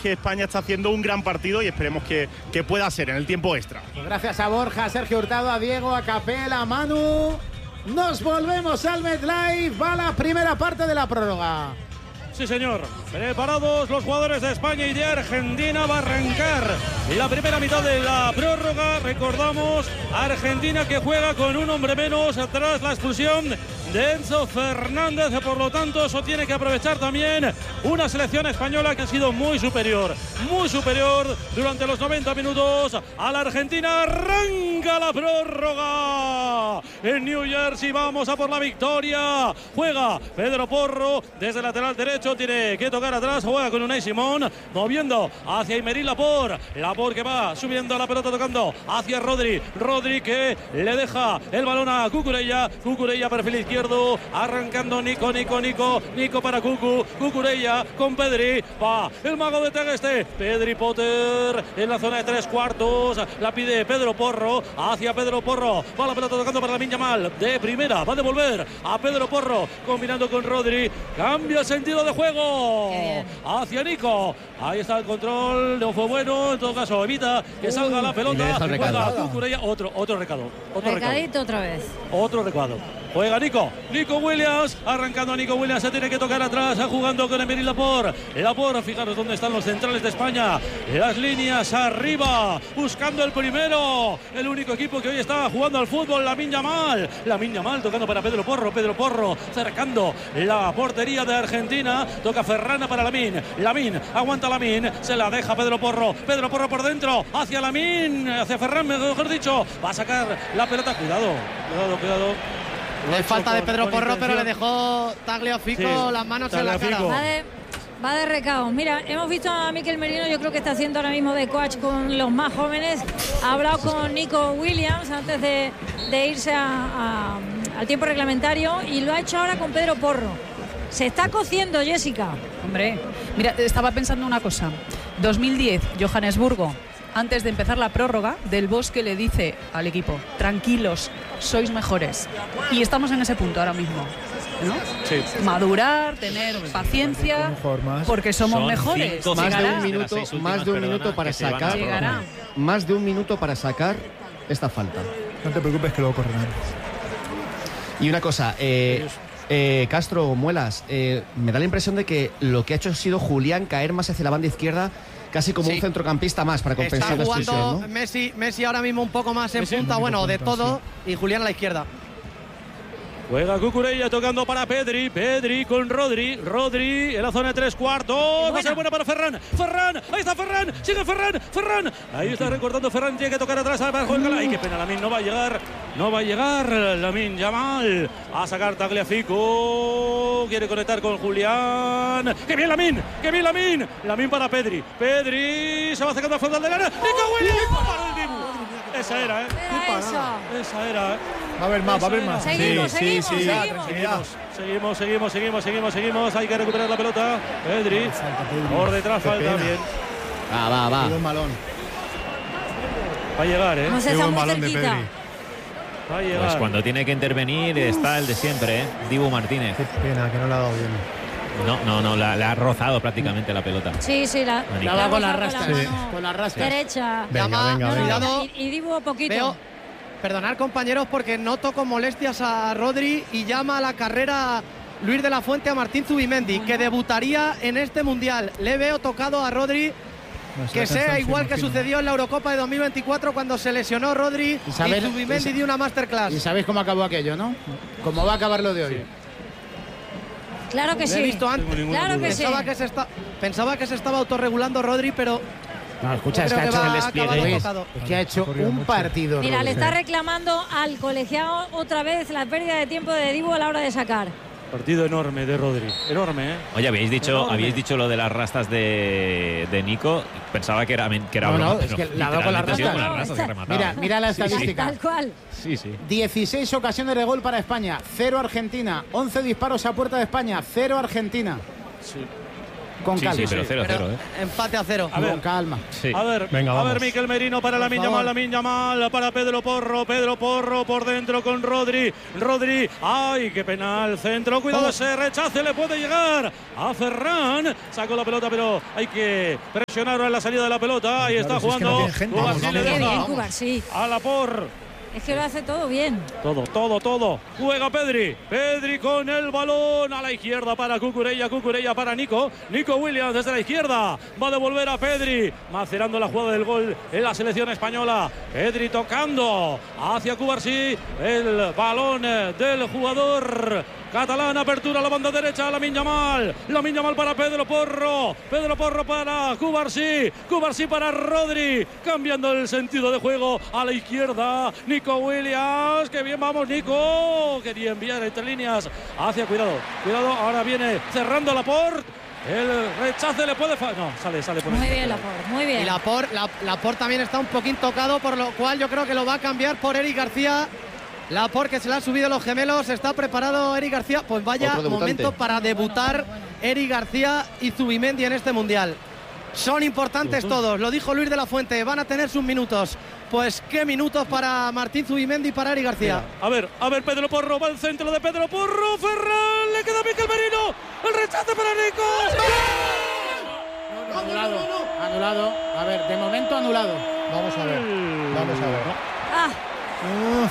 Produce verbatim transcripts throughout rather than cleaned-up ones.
que España está haciendo un gran partido y esperemos que, que pueda ser en el tiempo extra. Pues gracias a Borja, a Sergio Hurtado, a Diego, a Capela, a Manu. Nos volvemos al MetLife. Va la primera parte de la prórroga. Sí, señor. Preparados los jugadores de España y de Argentina. Va a arrancar la primera mitad de la prórroga. Recordamos, Argentina que juega con un hombre menos tras la expulsión de Enzo Fernández. Por lo tanto, eso tiene que aprovechar también una selección española que ha sido muy superior. Muy superior durante los noventa minutos a la Argentina. Arranca la prórroga en New Jersey. Vamos a por la victoria. Juega Pedro Porro desde el lateral derecho. Tiene que tocar atrás. Juega con Unai Simón. Moviendo hacia Aymeric Laporte. Laporte que va subiendo la pelota, tocando hacia Rodri. Rodri que le deja el balón a Cucurella. Cucurella, perfil izquierdo. Arrancando Nico, Nico, Nico. Nico para Cucu. Cucurella con Pedri. Va el mago de Tegeste. Pedri Potter en la zona de tres cuartos. La pide Pedro Porro. Hacia Pedro Porro. Va la pelota tocando para Lamine Yamal. De primera. Va a devolver a Pedro Porro. Combinando con Rodri. Cambia el sentido de juego hacia Nico. Ahí está el control, no fue bueno. En todo caso, evita que salga la pelota. Juega otro, otro recado. Otro Recadito recado. otra vez. Otro recado. Juega Nico. Nico Williams. Arrancando a Nico Williams. Se tiene que tocar atrás. Jugando con Aymeric Laporte. Laporte, fijaros dónde están los centrales de España. Las líneas arriba. Buscando el primero. El único equipo que hoy está jugando al fútbol. Lamine Yamal. Lamine Yamal tocando para Pedro Porro. Pedro Porro cercando la portería de Argentina. Toca Ferrana para Lamine. Lamine. Aguanta Lamine. Se la deja Pedro Porro. Pedro Porro por dentro. Hacia Lamine. Hacia Ferran, mejor dicho. Va a sacar la pelota. Cuidado. Cuidado, cuidado. Le falta de Pedro Porro, pero le dejó Tagliafico sí, las manos en la cara. Va de, va de recao. Mira, hemos visto a Mikel Merino, yo creo que está haciendo ahora mismo de coach con los más jóvenes. Ha hablado con Nico Williams antes de, de irse a, a, al tiempo reglamentario y lo ha hecho ahora con Pedro Porro. Se está cociendo, Jessica. Hombre, mira, estaba pensando una cosa. dos mil diez, Johannesburgo. Antes de empezar la prórroga, Del Bosque le dice al equipo: tranquilos, sois mejores. Y estamos en ese punto ahora mismo, ¿no? Sí. Madurar, tener paciencia, porque somos Son mejores. Más de un minuto, últimas, más de un perdona, minuto para sacar. Llegará. Más de un minuto para sacar esta falta. No te preocupes que luego correrán. Y una cosa, eh, eh, Castro, Muelas, eh, me da la impresión de que lo que ha hecho ha sido Julián caer más hacia la banda izquierda, casi como sí. un centrocampista más para compensar Está la jugando expulsión, ¿no? Messi, Messi ahora mismo un poco más en Messi punta, bueno, de punta, todo, sí. y Julián a la izquierda. Juega Cucurella tocando para Pedri. Pedri con Rodri. Rodri en la zona de tres cuartos. Va a ser buena para Ferran. Ferran. Ahí está Ferran. Sigue Ferran. Ferran. Ahí está recortando Ferran. Tiene que tocar atrás. Ay, qué pena. Lamine no va a llegar. No va a llegar. Lamine Yamal. A sacar Tagliafico. Quiere conectar con Julián. ¡Qué bien Lamine! ¡Qué bien Lamine! Lamine para Pedri. Pedri se va acercando al frontal del área. ¡Nico Williams! ¡Para el Dibu! Esa era, ¿eh? Era eso. Esa era, ¿eh? Va a haber más, va a haber más. Seguimos, sí, seguimos, sí, sí. seguimos. Seguimos, seguimos, seguimos, seguimos, seguimos. Hay que recuperar la pelota. Pedri. Por detrás falta bien. Va, va, va. Un balón. Va a llegar, ¿eh? No se está muy cerquita. Va a llegar. Pues cuando tiene que intervenir está el de siempre, ¿eh? Dibu Martínez. Qué pena que no le ha dado bien. No, no, no, la, la ha rozado prácticamente la pelota. Sí, sí, la, La la va con la con rastra. la Sí. mano Con la rastra. derecha. Venga, Llama- venga, No, no, venga. Cuidado. Y, y Dibu poquito. Veo, perdonad compañeros, porque noto con molestias a Rodri y llama a la carrera Luis de la Fuente a Martín Zubimendi, que debutaría en este Mundial. Le veo tocado a Rodri. No, Que sea igual que sucedió en la Eurocopa de dos mil veinticuatro cuando se lesionó Rodri y, ¿Y sabes- Zubimendi y- dio una masterclass. Y sabéis cómo acabó aquello, ¿no? ¿Cómo va a acabar lo de hoy? Claro que Lo sí. he visto antes. Claro que sí. Pensaba que, se está, pensaba que se estaba autorregulando Rodri, pero No, escucha, yo es que creo ha que hecho va el a despliegue. acabar Luis, tocado. es que ha hecho Ha corrido un mucho. partido. Mira, le Rodri. está reclamando al colegiado otra vez la pérdida de tiempo de Dibu a la hora de sacar. Partido enorme de Rodri. Enorme, ¿eh? Oye, habéis dicho, Enorme. habéis dicho lo de las rastas de, de Nico. Pensaba que era, que era No, broma, no, es pero que la ha dado con las literalmente ha sido rastas. con las rastas que ha rematado. Mira, mira la estadística. Tal cual. Sí, sí. dieciséis ocasiones de gol para España, cero Argentina. once disparos a puerta de España, cero Argentina. Sí. Con Sí, calma. sí, pero cero cero, ¿eh? Empate a cero. A ver. Con calma. Sí. A ver, Venga, a vamos. ver, Miquel Merino para Lamine Yamal, Lamine Yamal para Pedro Porro, Pedro Porro por dentro con Rodri, Rodri, ay, qué penal, centro, cuidado, ese rechace le puede llegar a Ferran, sacó la pelota, pero hay que presionar en la salida de la pelota, ahí está Claro, si es que no jugando, tiene gente. Cubarsí Vamos, le vamos, Qué bien, deja Cubarsí. a Laporte. Es que lo hace todo bien. Todo, todo, todo. Juega Pedri. Pedri con el balón a la izquierda para Cucurella. Cucurella para Nico. Nico Williams desde la izquierda. Va a devolver a Pedri. Macerando la jugada del gol en la selección española. Pedri tocando hacia Cubarsí. El balón del jugador catalán. Apertura a la banda derecha. Lamine Yamal. Lamine Yamal para Pedro Porro. Pedro Porro para Cubarsí. Cubarsí para Rodri. Cambiando el sentido de juego a la izquierda. Nico Williams, que bien vamos Nico, quería enviar entre líneas hacia, cuidado, cuidado, ahora viene cerrando Laporte, el rechace le puede fallar, no, sale, sale por Muy ahí. bien, Laporte, muy bien. Y Laporte, la, Laporte también está un poquín tocado, por lo cual yo creo que lo va a cambiar por Eric García. Laporte, que se le han subido los gemelos, está preparado Eric García, pues vaya Otro debutante. momento para debutar Eric García y Zubimendi en este Mundial. Son importantes todos, lo dijo Luis de la Fuente, van a tener sus minutos. Pues qué minutos para Martín Zubimendi y para Eric García. A ver, a ver, Pedro Porro, va al centro de Pedro Porro, Ferran, le queda a Miquel Merino, el rechace para Nico. Anulado, anulado. A ver, de momento anulado. Vamos a ver. Vamos a ver. Ah, Uf.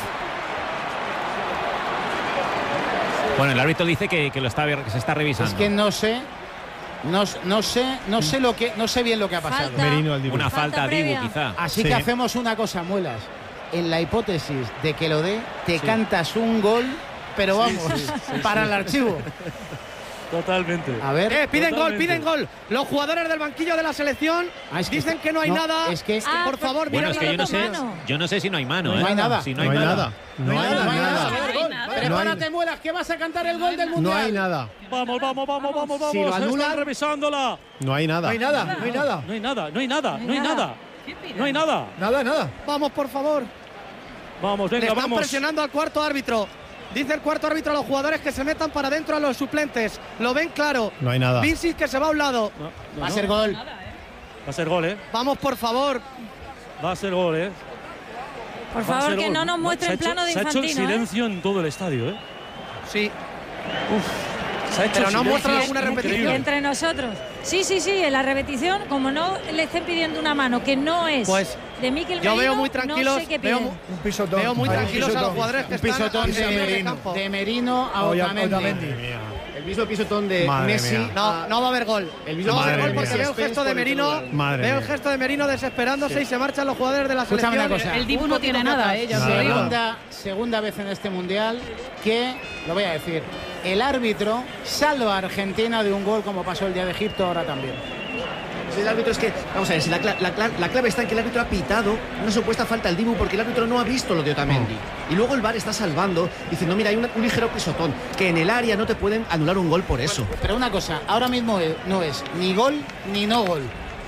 Bueno, el árbitro dice que, que lo está, que se está revisando. Es que no sé. No, no sé, no sé lo que, no sé bien lo que ha pasado. Falta. Merino al Dibu. Una Falta falta a Dibu, previa. quizá. Así Sí. que hacemos una cosa, Muelas. En la hipótesis de que lo dé, te cantas un gol, pero vamos, para el archivo. Totalmente. A ver. Eh, piden gol, Totalmente. piden gol. Los jugadores del banquillo de la selección Ah, es que dicen este- que no hay no, nada. es que- Ah, por favor, Bueno, mira es que yo no sé, mano. yo no sé si no hay mano, No ¿eh? hay nada. Si No hay nada. No hay No hay nada. nada. No hay Gol. nada. Prepárate, Muelas, que vas a cantar el gol del No mundial. hay nada. Vamos, vamos, vamos, vamos, vamos. Si lo Están anulan- revisándola. No hay nada. No hay nada, no hay nada. No hay nada, no hay nada, no hay nada. nada. No hay nada. Nada, nada. Vamos, por favor. Vamos, Le venga, están vamos. presionando al cuarto árbitro. Dice el cuarto árbitro a los jugadores que se metan para adentro a los suplentes. Lo ven claro. No hay nada. Vincic que se va a un lado. No, no, Va a no. ser gol. Va a ser gol, ¿eh? Vamos, por favor. Va a ser gol, ¿eh? por Va a favor, ser que gol. no nos muestre Se ha el plano hecho- de Se ha hecho el Infantino. ¿eh? silencio en todo el estadio, ¿eh? Sí. Se ha hecho Pero no silencio muestran alguna increíble. repetición. Entre nosotros. Sí, sí, sí, en la repetición, como no le estén pidiendo una mano que no es Pues, de Miquel yo Merino, veo muy tranquilos, no sé qué veo piden. mu- Un pisotón. Veo muy Ahí, tranquilos a los pisotón. jugadores que Un pisotón están de en el Merino, campo. de Merino a Oya- Otamendi. Otamendi. El mismo pisotón de Madre Messi. mía. No, no va a haber gol. El mismo No va a haber Madre gol porque mía. veo el gesto de Merino. Madre Veo el mía. gesto de Merino desesperándose y se marchan los jugadores de la Escúchame selección. una cosa. El Dibu Un no poquito tiene más nada, atrás. eh, ya os lo Nada. digo. Segunda, segunda vez en este mundial que, lo voy a decir, el árbitro salva a Argentina de un gol como pasó el día de Egipto ahora también. Si el árbitro es que, vamos a ver, si la, cla- la cla- la clave está en que el árbitro ha pitado una supuesta falta al Dibu porque el árbitro no ha visto lo de Otamendi. Y luego el V A R está salvando, diciendo, mira, hay una- un ligero pisotón, que en el área no te pueden anular un gol por eso. Pero una cosa, ahora mismo es- no es ni gol ni no gol.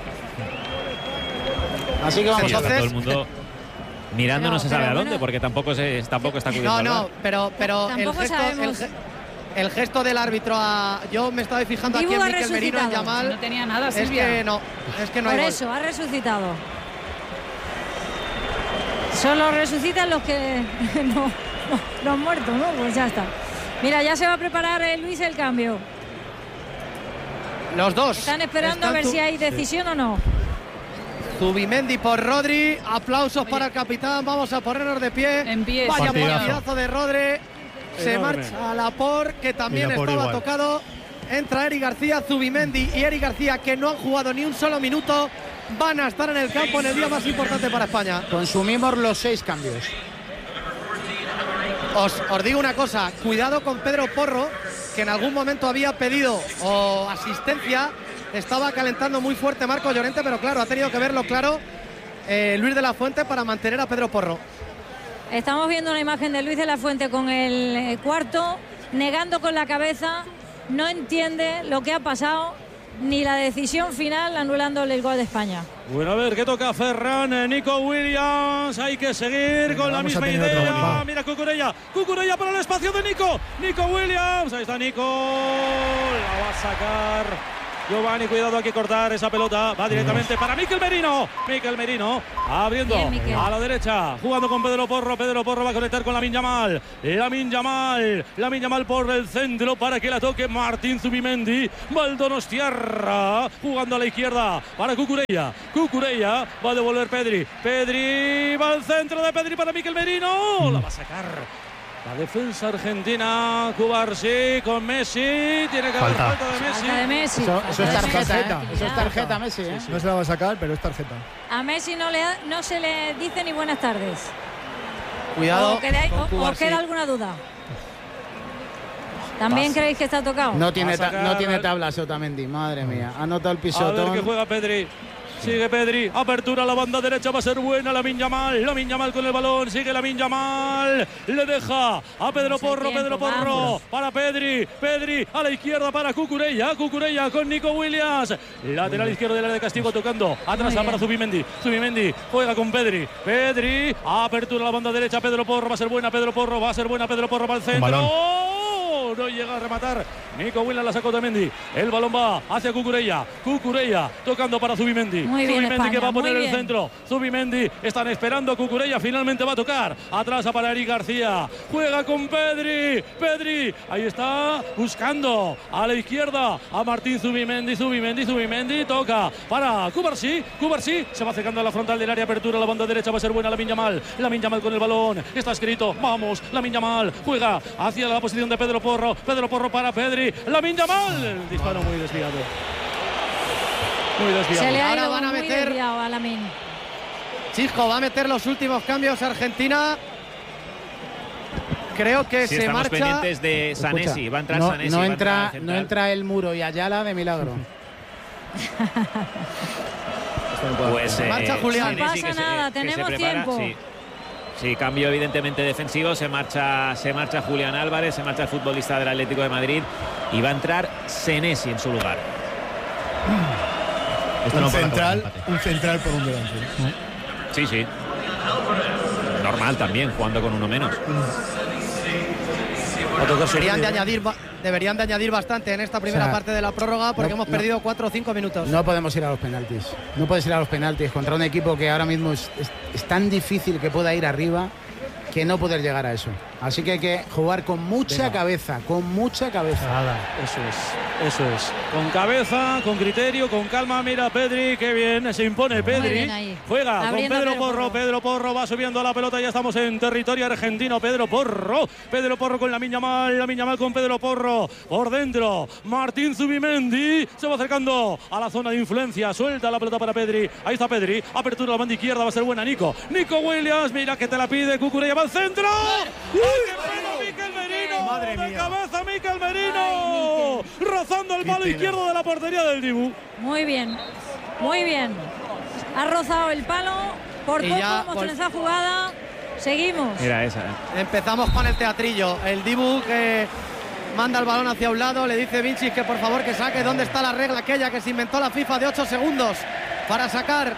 Así que Sí, vamos a está hacer. todo el mundo mirando, Pero- no se sabe pero a dónde, bueno. porque tampoco se tampoco está cubierto. No, al no, V A R. pero, pero el, Tampoco gesto, el, sabemos. ge- el gesto del árbitro a. Yo me estaba fijando Dibu aquí en ha Miquel Merino, en resucitado. Yamal. No tenía nada, Es Silvia. que no, es que no Por hay gol. eso, ha resucitado. Solo resucitan los que no, no, los muertos, ¿no? Pues ya está. Mira, ya se va a preparar eh, Luis el cambio. Los dos. Están esperando a Están ver tu- si hay decisión o no. Zubimendi por Rodri. Aplausos para el capitán. Vamos a ponernos de pie. En pie. Vaya Partidazo. partidazo de Rodri. Se Enorme. marcha a Laporte, que también Y Laporte estaba igual. tocado. Entra Eric García, Zubimendi y Eric García, que no han jugado ni un solo minuto, van a estar en el campo en el día más importante para España. Consumimos los seis cambios. Os, os digo una cosa, cuidado con Pedro Porro, que en algún momento había pedido o asistencia, estaba calentando muy fuerte Marco Llorente, pero claro, ha tenido que verlo claro eh, Luis de la Fuente para mantener a Pedro Porro. Estamos viendo una imagen de Luis de la Fuente con el eh, cuarto, negando con la cabeza, no entiende lo que ha pasado, ni la decisión final anulándole el gol de España. Bueno, a ver, ¿qué toca Ferran? Eh, Nico Williams, hay que seguir Venga, con la vamos misma a tener otra idea. vuelta. Mira Cucurella, Cucurella para el espacio de Nico. Nico Williams, ahí está Nico. La va a sacar Giovanni, cuidado, hay que cortar esa pelota. Va directamente para Mikel Merino. Mikel Merino abriendo Bien, a la derecha, jugando con Pedro Porro. Pedro Porro va a conectar con Lamine Yamal. Lamine Yamal. Lamine Yamal por el centro para que la toque Martín Zubimendi. Valdonostiarra jugando a la izquierda para Cucurella. Cucurella va a devolver Pedri. Pedri va al centro de Pedri para Mikel Merino. La va a sacar la defensa argentina. Cubarsí con Messi. Tiene que haber falta de Messi. Falta de Messi. Eso, eso es Falta de tarjeta, Messi. ¿eh? Eso es tarjeta, Messi, ¿eh? No se la va a sacar, pero es tarjeta. A Messi no, le, no se le dice ni buenas tardes. Cuidado. ¿O, quedáis- con o- o Cubarsí. queda alguna duda? ¿También Pasa. creéis que está tocado? No tiene, Va a ta- sacar- no tiene tablas Otamendi, madre mía. Ha notado el A ver que pisotón. juega Pedri. Sigue Pedri, apertura a la banda derecha, va a ser buena. Lamine Yamal, Lamine Yamal con el balón, sigue Lamine Yamal, le deja a Pedro Vamos al Porro, tiempo, Pedro Porro vamos. para Pedri, Pedri a la izquierda para Cucurella, Cucurella con Nico Williams, lateral izquierdo del área de castigo tocando, atrás Muy para bien. Zubimendi, Zubimendi juega con Pedri, Pedri, apertura a la banda derecha, Pedro Porro, va a ser buena, Pedro Porro, va a ser buena, Pedro Porro para el centro. balón. No llega a rematar. Nico Williams la sacó Otamendi. El balón va hacia Cucurella. Cucurella tocando para Zubimendi. Muy bien, Zubimendi que España, va a poner muy el bien. centro. Zubimendi están esperando a Cucurella. Finalmente va a tocar. Atrás a para Eric García. Juega con Pedri. Pedri. Ahí está buscando a la izquierda a Martín Zubimendi. Zubimendi. Zubimendi toca para Cubarsí. Cubarsí se va acercando a la frontal del área. Apertura a la banda derecha. Va a ser buena Lamine Yamal. Lamine Yamal con el balón. Está escrito. Vamos. Lamine Yamal juega hacia la posición de Pedro Porro. Pedro Porro para Pedri. Lamine Yamal. El disparo muy desviado. Muy desviado. Se le ha Ahora ido van a muy meter- desviado a Lamine. Chisco va a meter los últimos cambios Argentina. Creo que Si se estamos marcha. pendientes de Escucha, Sanesi, va a entrar no, Sanesi. no va a entrar entra, al no central. entra el Muro y Ayala de milagro. Pues, eh, Marcha Julián. Senesi, No que pasa se- nada, que se tenemos prepara, tiempo. Sí. Sí, cambio evidentemente defensivo, se marcha, se marcha Julián Álvarez, se marcha el futbolista del Atlético de Madrid y va a entrar Senesi en su lugar. Un central, un central por un delante. Sí, sí. Normal también, jugando con uno menos. Deberían de, añadir, ba- deberían de añadir bastante en esta primera O sea, parte de la prórroga porque no- hemos no. perdido cuatro o cinco minutos. No podemos ir a los penaltis. No puedes ir a los penaltis contra un equipo que ahora mismo es, es- es tan difícil que pueda ir arriba que no poder llegar a eso. Así que hay que jugar con mucha cabeza, con mucha cabeza. Eso es, eso es. Con cabeza, con criterio, con calma. Mira Pedri, qué bien, se impone Pedri. bien ahí. Juega Abriendo con Pedro Pedro Porro. Porro. Pedro Porro va subiendo a la pelota. Ya estamos en territorio argentino. Pedro Porro. Pedro Porro con Lamine Yamal. Lamine Yamal con Pedro Porro. Por dentro, Martín Zubimendi se va acercando a la zona de influencia. Suelta la pelota para Pedri. Ahí está Pedri. Apertura a la banda izquierda. Va a ser buena Nico. Nico Williams. Mira que te la pide. Cucurella va al centro. ¡Uy, qué pena, Mikel Merino! Madre de mía. cabeza Mikel Merino. Rozando el palo izquierdo de la portería del Dibu. Muy bien, muy bien. Ha rozado el palo. Por Y poco ya, hemos pues- tenido esa jugada. Seguimos. Mira esa. ¿eh? Empezamos con el teatrillo. El Dibu que manda el balón hacia un lado. Le dice Vinci que por favor que saque dónde está la regla aquella que se inventó la FIFA de ocho segundos para sacar.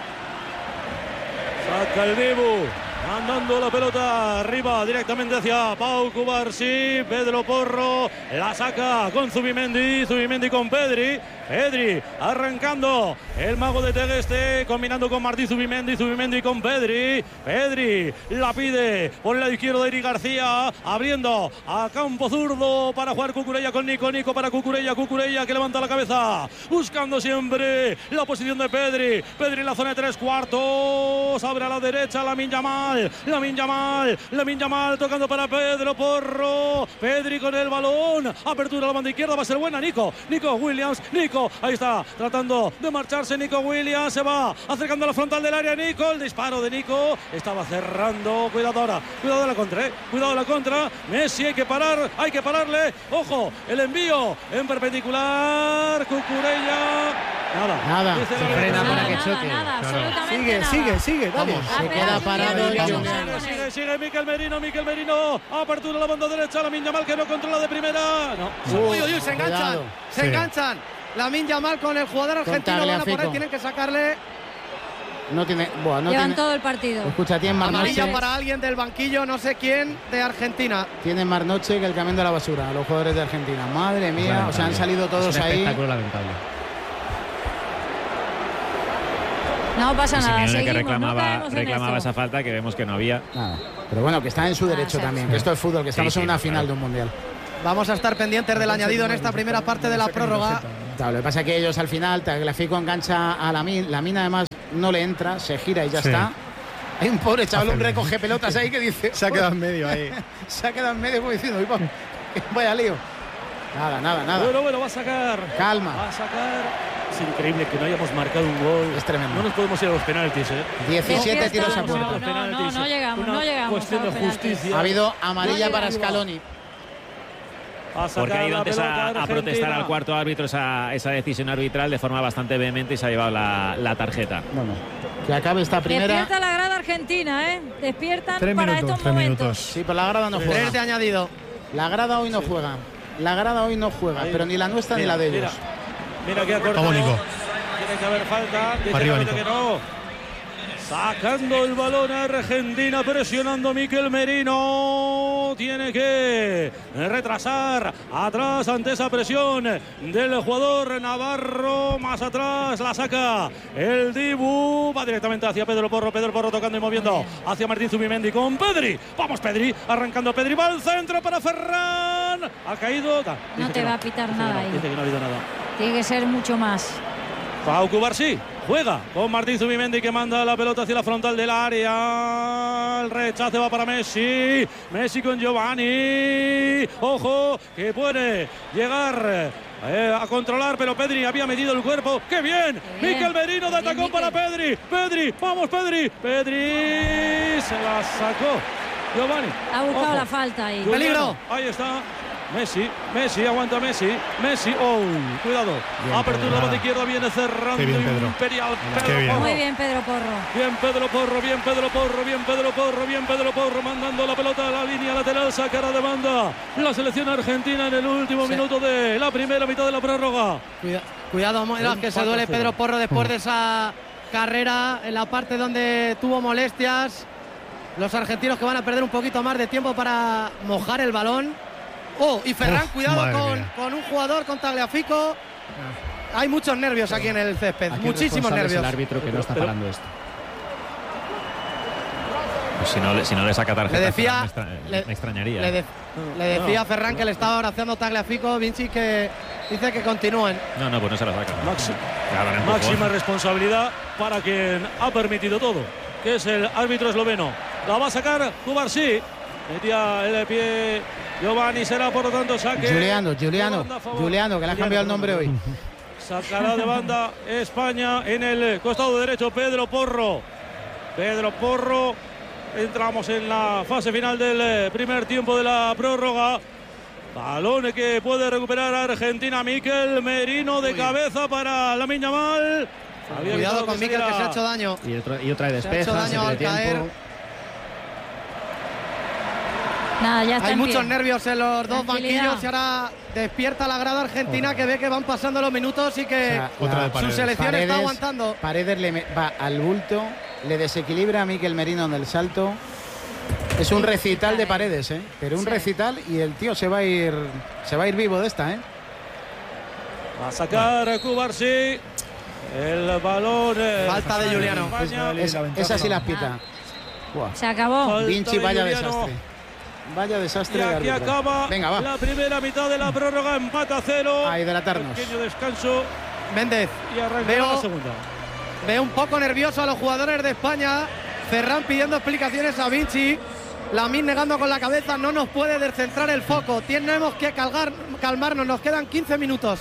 Saca el Dibu. Mandando la pelota arriba directamente hacia Pau Cubarsí. Pedro Porro la saca con Zubimendi. Zubimendi con Pedri. Pedri arrancando. El mago de Tegueste combinando con Martí Zubimendi. Zubimendi con Pedri. Pedri la pide por el lado izquierdo de Eric García. Abriendo a campo zurdo para jugar Cucurella con Nico. Nico para Cucurella. Cucurella que levanta la cabeza. Buscando siempre la posición de Pedri. Pedri en la zona de tres cuartos. Abre a la derecha Lamine Yamal. Lamine Yamal. Lamine Yamal tocando para Pedro Porro. Pedri con el balón. Apertura a la banda izquierda. Va a ser buena Nico. Nico Williams. Nico. Ahí está. Tratando de marcharse Nico Williams. Se va acercando a la frontal del área Nico. El disparo de Nico. Estaba cerrando. Cuidado ahora. Cuidado de la contra. ¿eh? Cuidado de la contra. Messi hay que parar. Hay que pararle. Ojo. El envío en perpendicular. Cucurella. Nada. Nada. Dice Se la frena arbitro. para que nada, choque. nada, absolutamente Sigue, nada. sigue, sigue, dale. Vamos, Ha se pegado queda un parado tiro y de vamos. González. Sigue, sigue Mikel Merino, Mikel Merino. Apertura a la banda derecha. Lamine Yamal que no controla de primera. No. Uy, uy, uy, se enganchan. Cuidado. Se Sí. enganchan. Lamine Yamal con el jugador argentino. Van a por Tagliafico. él, tienen que sacarle. No tiene. Buah, no Llevan tiene. todo el partido. Escucha, tiene más Amarilla noche, para alguien del banquillo, no sé quién, de Argentina. tiene más noche que el camión de la basura, los jugadores de Argentina. Madre mía, o sea, han salido todos ahí. lamentable. No pasa Y nada, Simeone, que seguimos, no reclamaba, caemos en reclamaba esto. esa falta, que vemos que no había. Nada. Pero bueno, que está en su derecho Ah, también, sí. que esto es fútbol, que estamos Sí, sí, en una claro. final de un mundial. Vamos a estar pendientes del añadido en esta primera parte de la prórroga. Claro, lo que pasa es que ellos al final, Tagliafico engancha a la mina, la mina además no le entra, se gira y ya Sí. está. Hay un pobre chaval, un recoge pelotas ahí que dice... Se ha quedado en medio ahí. Se ha quedado en medio como diciendo, "Uy, va, vaya lío". Nada, nada, nada. Bueno, bueno, va a sacar. Calma. Va a sacar. Es increíble que no hayamos marcado un gol. Es tremendo. No nos podemos ir a los penaltis, ¿eh? diecisiete De tiros fiesta, a puerta. no, no, no, no llegamos, Una no llegamos cuestión a los de penaltis. justicia. Ha habido amarilla No para llegamos. Scaloni. A sacar Porque ha ido la antes pelota a, a protestar Argentina. al cuarto árbitro esa, esa decisión arbitral de forma bastante vehemente y se ha llevado la, la tarjeta. Bueno, que acabe esta primera. Despierta la grada argentina, ¿eh? Despiertan Tres para minutos, estos tres momentos. minutos. Sí, pero la grada no Tres de juega. añadido. La grada hoy no juega. La grada hoy no juega, Ahí. pero ni la nuestra Mira, ni la de ellos. Mira, mira que ha cortado. Vamos, Nico. Tiene que haber falta. Dice Arriba, el Nico. árbitro que no. Sacando el balón a Argentina, presionando Mikel Merino. Tiene que retrasar atrás ante esa presión del jugador Navarro. Más atrás la saca el Dibu. Va directamente hacia Pedro Porro. Pedro Porro tocando y moviendo hacia Martín Zubimendi con Pedri. Vamos, Pedri. Arrancando Pedri. Va al centro para Ferran. Ha caído. Da, No dice te que va a pitar Dice que nada no, ahí. Dice que no ha habido nada. Tiene que ser mucho más. Pau Cubarsí juega con Martín Zubimendi que manda la pelota hacia la frontal del área. El rechace va para Messi. Messi con Giovanni. Ojo, que puede llegar eh, a controlar, pero Pedri había metido el cuerpo. ¡Qué bien! Qué bien. Mikel Merino de Bien, atacón para Mikel. Pedri. Pedri, vamos Pedri. Pedri se la sacó. Giovanni. Ha buscado Ojo. la falta ahí. Giuliano, Peligro. Ahí está. Messi, Messi, aguanta Messi, Messi, oh, cuidado, apertura Pedro. de izquierda, viene cerrando Qué bien, Pedro. Imperial, Qué Pedro bien. Porro. Muy bien, Pedro Porro. Bien Pedro Porro, bien Pedro Porro, bien Pedro Porro, bien Pedro Porro, mandando la pelota a la línea lateral, sacará de banda la selección argentina en el último Sí. minuto de la primera mitad de la prórroga. Cuida- cuidado, Moedas, que se Empate duele a cero. Pedro Porro después de esa carrera en la parte donde tuvo molestias. Los argentinos que van a perder un poquito más de tiempo para mojar el balón. Oh, y Ferran, Uf, cuidado madre con, mía. con un jugador, con Tagliafico. Hay muchos nervios aquí en el césped, Aquí el muchísimos responsable es nervios. el árbitro que no está Pero- parando esto. Pues si, no, le- si no le saca tarjeta, Le decía- me, extra- le- me extrañaría. Le, de- le decía a Ferran que le estaba abrazando Tagliafico, Vinci, que dice que continúen. No, no, pues no se la saca. Maxi- Claro, empujón. Máxima responsabilidad para quien ha permitido todo, que es el árbitro esloveno. La va a sacar Cubarsí. Metía el pie Giovanni, será por lo tanto saque. Giuliano, de Giuliano, banda a favor. Giuliano, que le ha cambiado el nombre hoy. Sacará de banda España en el costado derecho Pedro Porro. Pedro Porro. Entramos en la fase final del eh, primer tiempo de la prórroga. Balón que puede recuperar Argentina. Mikel Merino de cabeza para Lamine Yamal. Había Cuidado evitado con que Mikel, que se ha saliera- hecho daño. Y, otro, y otra de Se ha hecho despeja, daño se al pierde caer. tiempo. Nada, ya está Hay en muchos pie. nervios en los dos Tranquilidad. banquillos y ahora despierta la grada argentina que ve que van pasando los minutos y que O sea, Otra la- de su Paredes. selección está aguantando. Paredes le me- va al bulto, le desequilibra a Mikel Merino en el salto. Es un recital de Paredes, ¿eh? Pero un Sí. recital y el tío se va a ir se va a ir vivo de esta, ¿eh? Va a sacar Cubarsí. El balón. eh, Falta de Giuliano. España. Es- esa sí las pita. Buah. Se acabó. Falta Vinci, de vaya Giuliano. desastre. Vaya Y desastre de aquí árbitro. acaba Venga, va. la primera mitad de la prórroga. Empate a cero. A hidratarnos. Pequeño descanso Méndez, y arranca Veo- la segunda. ve un poco nervioso a los jugadores de España. Ferran pidiendo explicaciones a Vinci. Lamine negando con la cabeza. No nos puede descentrar el foco. Tenemos que calgar- calmarnos. Nos quedan quince minutos.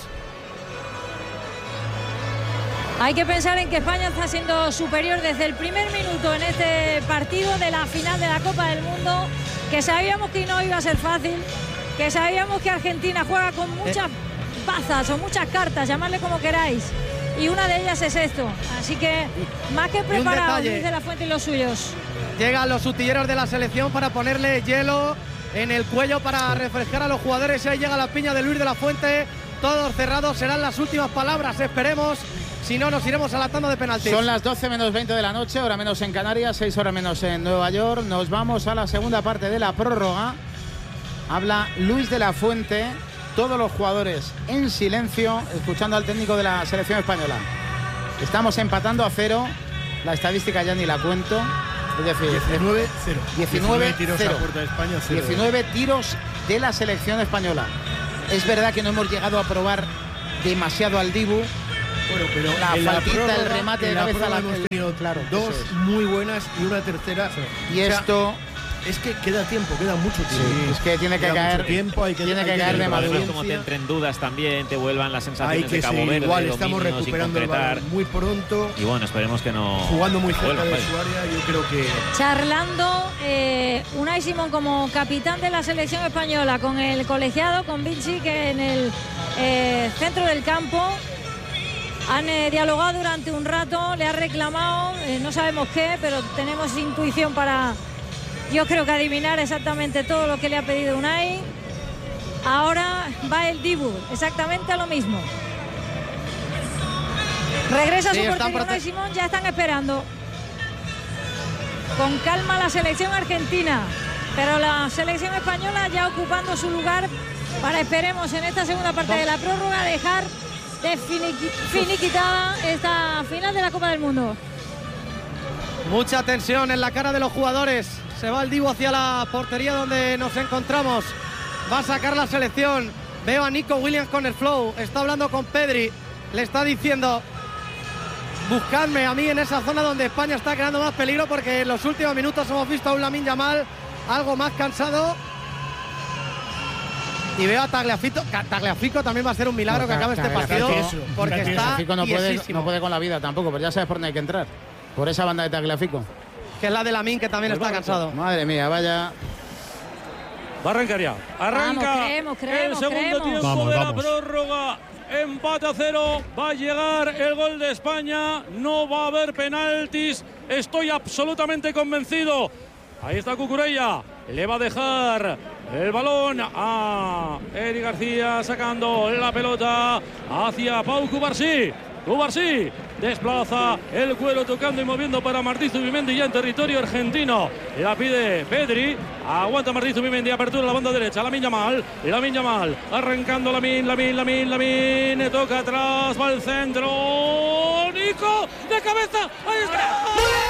Hay que pensar en que España está siendo superior desde el primer minuto en este partido de la final de la Copa del Mundo, que sabíamos que no iba a ser fácil, que sabíamos que Argentina juega con muchas bazas o muchas cartas, llamadle como queráis, y una de ellas es esto. Así que más que preparados detalle. Luis de la Fuente y los suyos. Llegan los utilleros de la selección para ponerle hielo en el cuello para refrescar a los jugadores. Y ahí llega la piña de Luis de la Fuente. Todos cerrados, serán las últimas palabras, esperemos. Si no, nos iremos a la tanda de penaltis. Son las doce menos veinte de la noche, hora menos en Canarias, seis horas menos en Nueva York. Nos vamos a la segunda parte de la prórroga. Habla Luis de la Fuente, todos los jugadores en silencio, escuchando al técnico de la selección española. Estamos empatando a cero la estadística ya ni la cuento. Es decir, diecinueve cero. diecinueve tiros a puerta de España, cero. diecinueve tiros de la selección española. Es verdad que no hemos llegado a probar demasiado al Dibu. Bueno, pero la en faltita, la prórroga, el remate de en la cabeza, la, hemos el, tenido claro, dos es. muy buenas y una tercera. Sí. Y o sea, esto es que queda tiempo, queda mucho tiempo. Sí, es que tiene que queda caer, tiempo, hay que, tiene hay que caer de madurez. madurez. Como te entren dudas también, te vuelvan las sensaciones hay que de Cabo seguir Verde, igual, de estamos dominio, recuperando sin el concretar. balón muy pronto. Y bueno, esperemos que no. Jugando muy cerca vuelva, de vale. su área, yo creo que. Charlando eh, Unai Simón como capitán de la selección española con el colegiado, con Vinci, que en el eh, centro del campo han eh, dialogado durante un rato, le ha reclamado, eh, no sabemos qué, pero tenemos intuición para, yo creo que adivinar exactamente todo lo que le ha pedido Unai. Ahora va el Dibu, exactamente a lo mismo. Regresa Sí, su están portería prote- Unai Simón, ya están esperando. Con calma la selección argentina, pero la selección española ya ocupando su lugar para, esperemos, en esta segunda parte de la prórroga dejar de finiqui- finiquitada esta final de la Copa del Mundo. Mucha tensión en la cara de los jugadores. Se va el Dibu hacia la portería donde nos encontramos. Va a sacar la selección. Veo a Nico Williams con el flow. Está hablando con Pedri. Le está diciendo: buscadme a mí en esa zona donde España está creando más peligro, porque en los últimos minutos hemos visto a un Lamine Yamal algo más cansado. Y veo a Tagliafico. Tagliafico también va a ser un milagro que acabe este partido, porque está Tagliafico no puede, tiesísimo. no puede con la vida tampoco, pero ya sabes por dónde hay que entrar. Por esa banda de Tagliafico. Que es la de Lamine, que también está cansado. Madre mía, vaya. Va a arrancar ya. Arranca Vamos, creemos, creemos, el segundo creemos. tiempo Vamos, de vamos. la prórroga. Empate a cero. Va a llegar el gol de España. No va a haber penaltis. Estoy absolutamente convencido. Ahí está Cucurella. Le va a dejar el balón a Eric García, sacando la pelota hacia Pau Cubarsí. Cubarsí desplaza el cuero, tocando y moviendo para Martí Zubimendi ya en territorio argentino. La pide Pedri. Aguanta Martí Zubimendi, apertura a la banda derecha. Lamine Yamal, Lamine Yamal, arrancando Lamine, Lamine, Lamine, Lamine. Toca atrás, va al centro. Nico, de cabeza. Ahí está.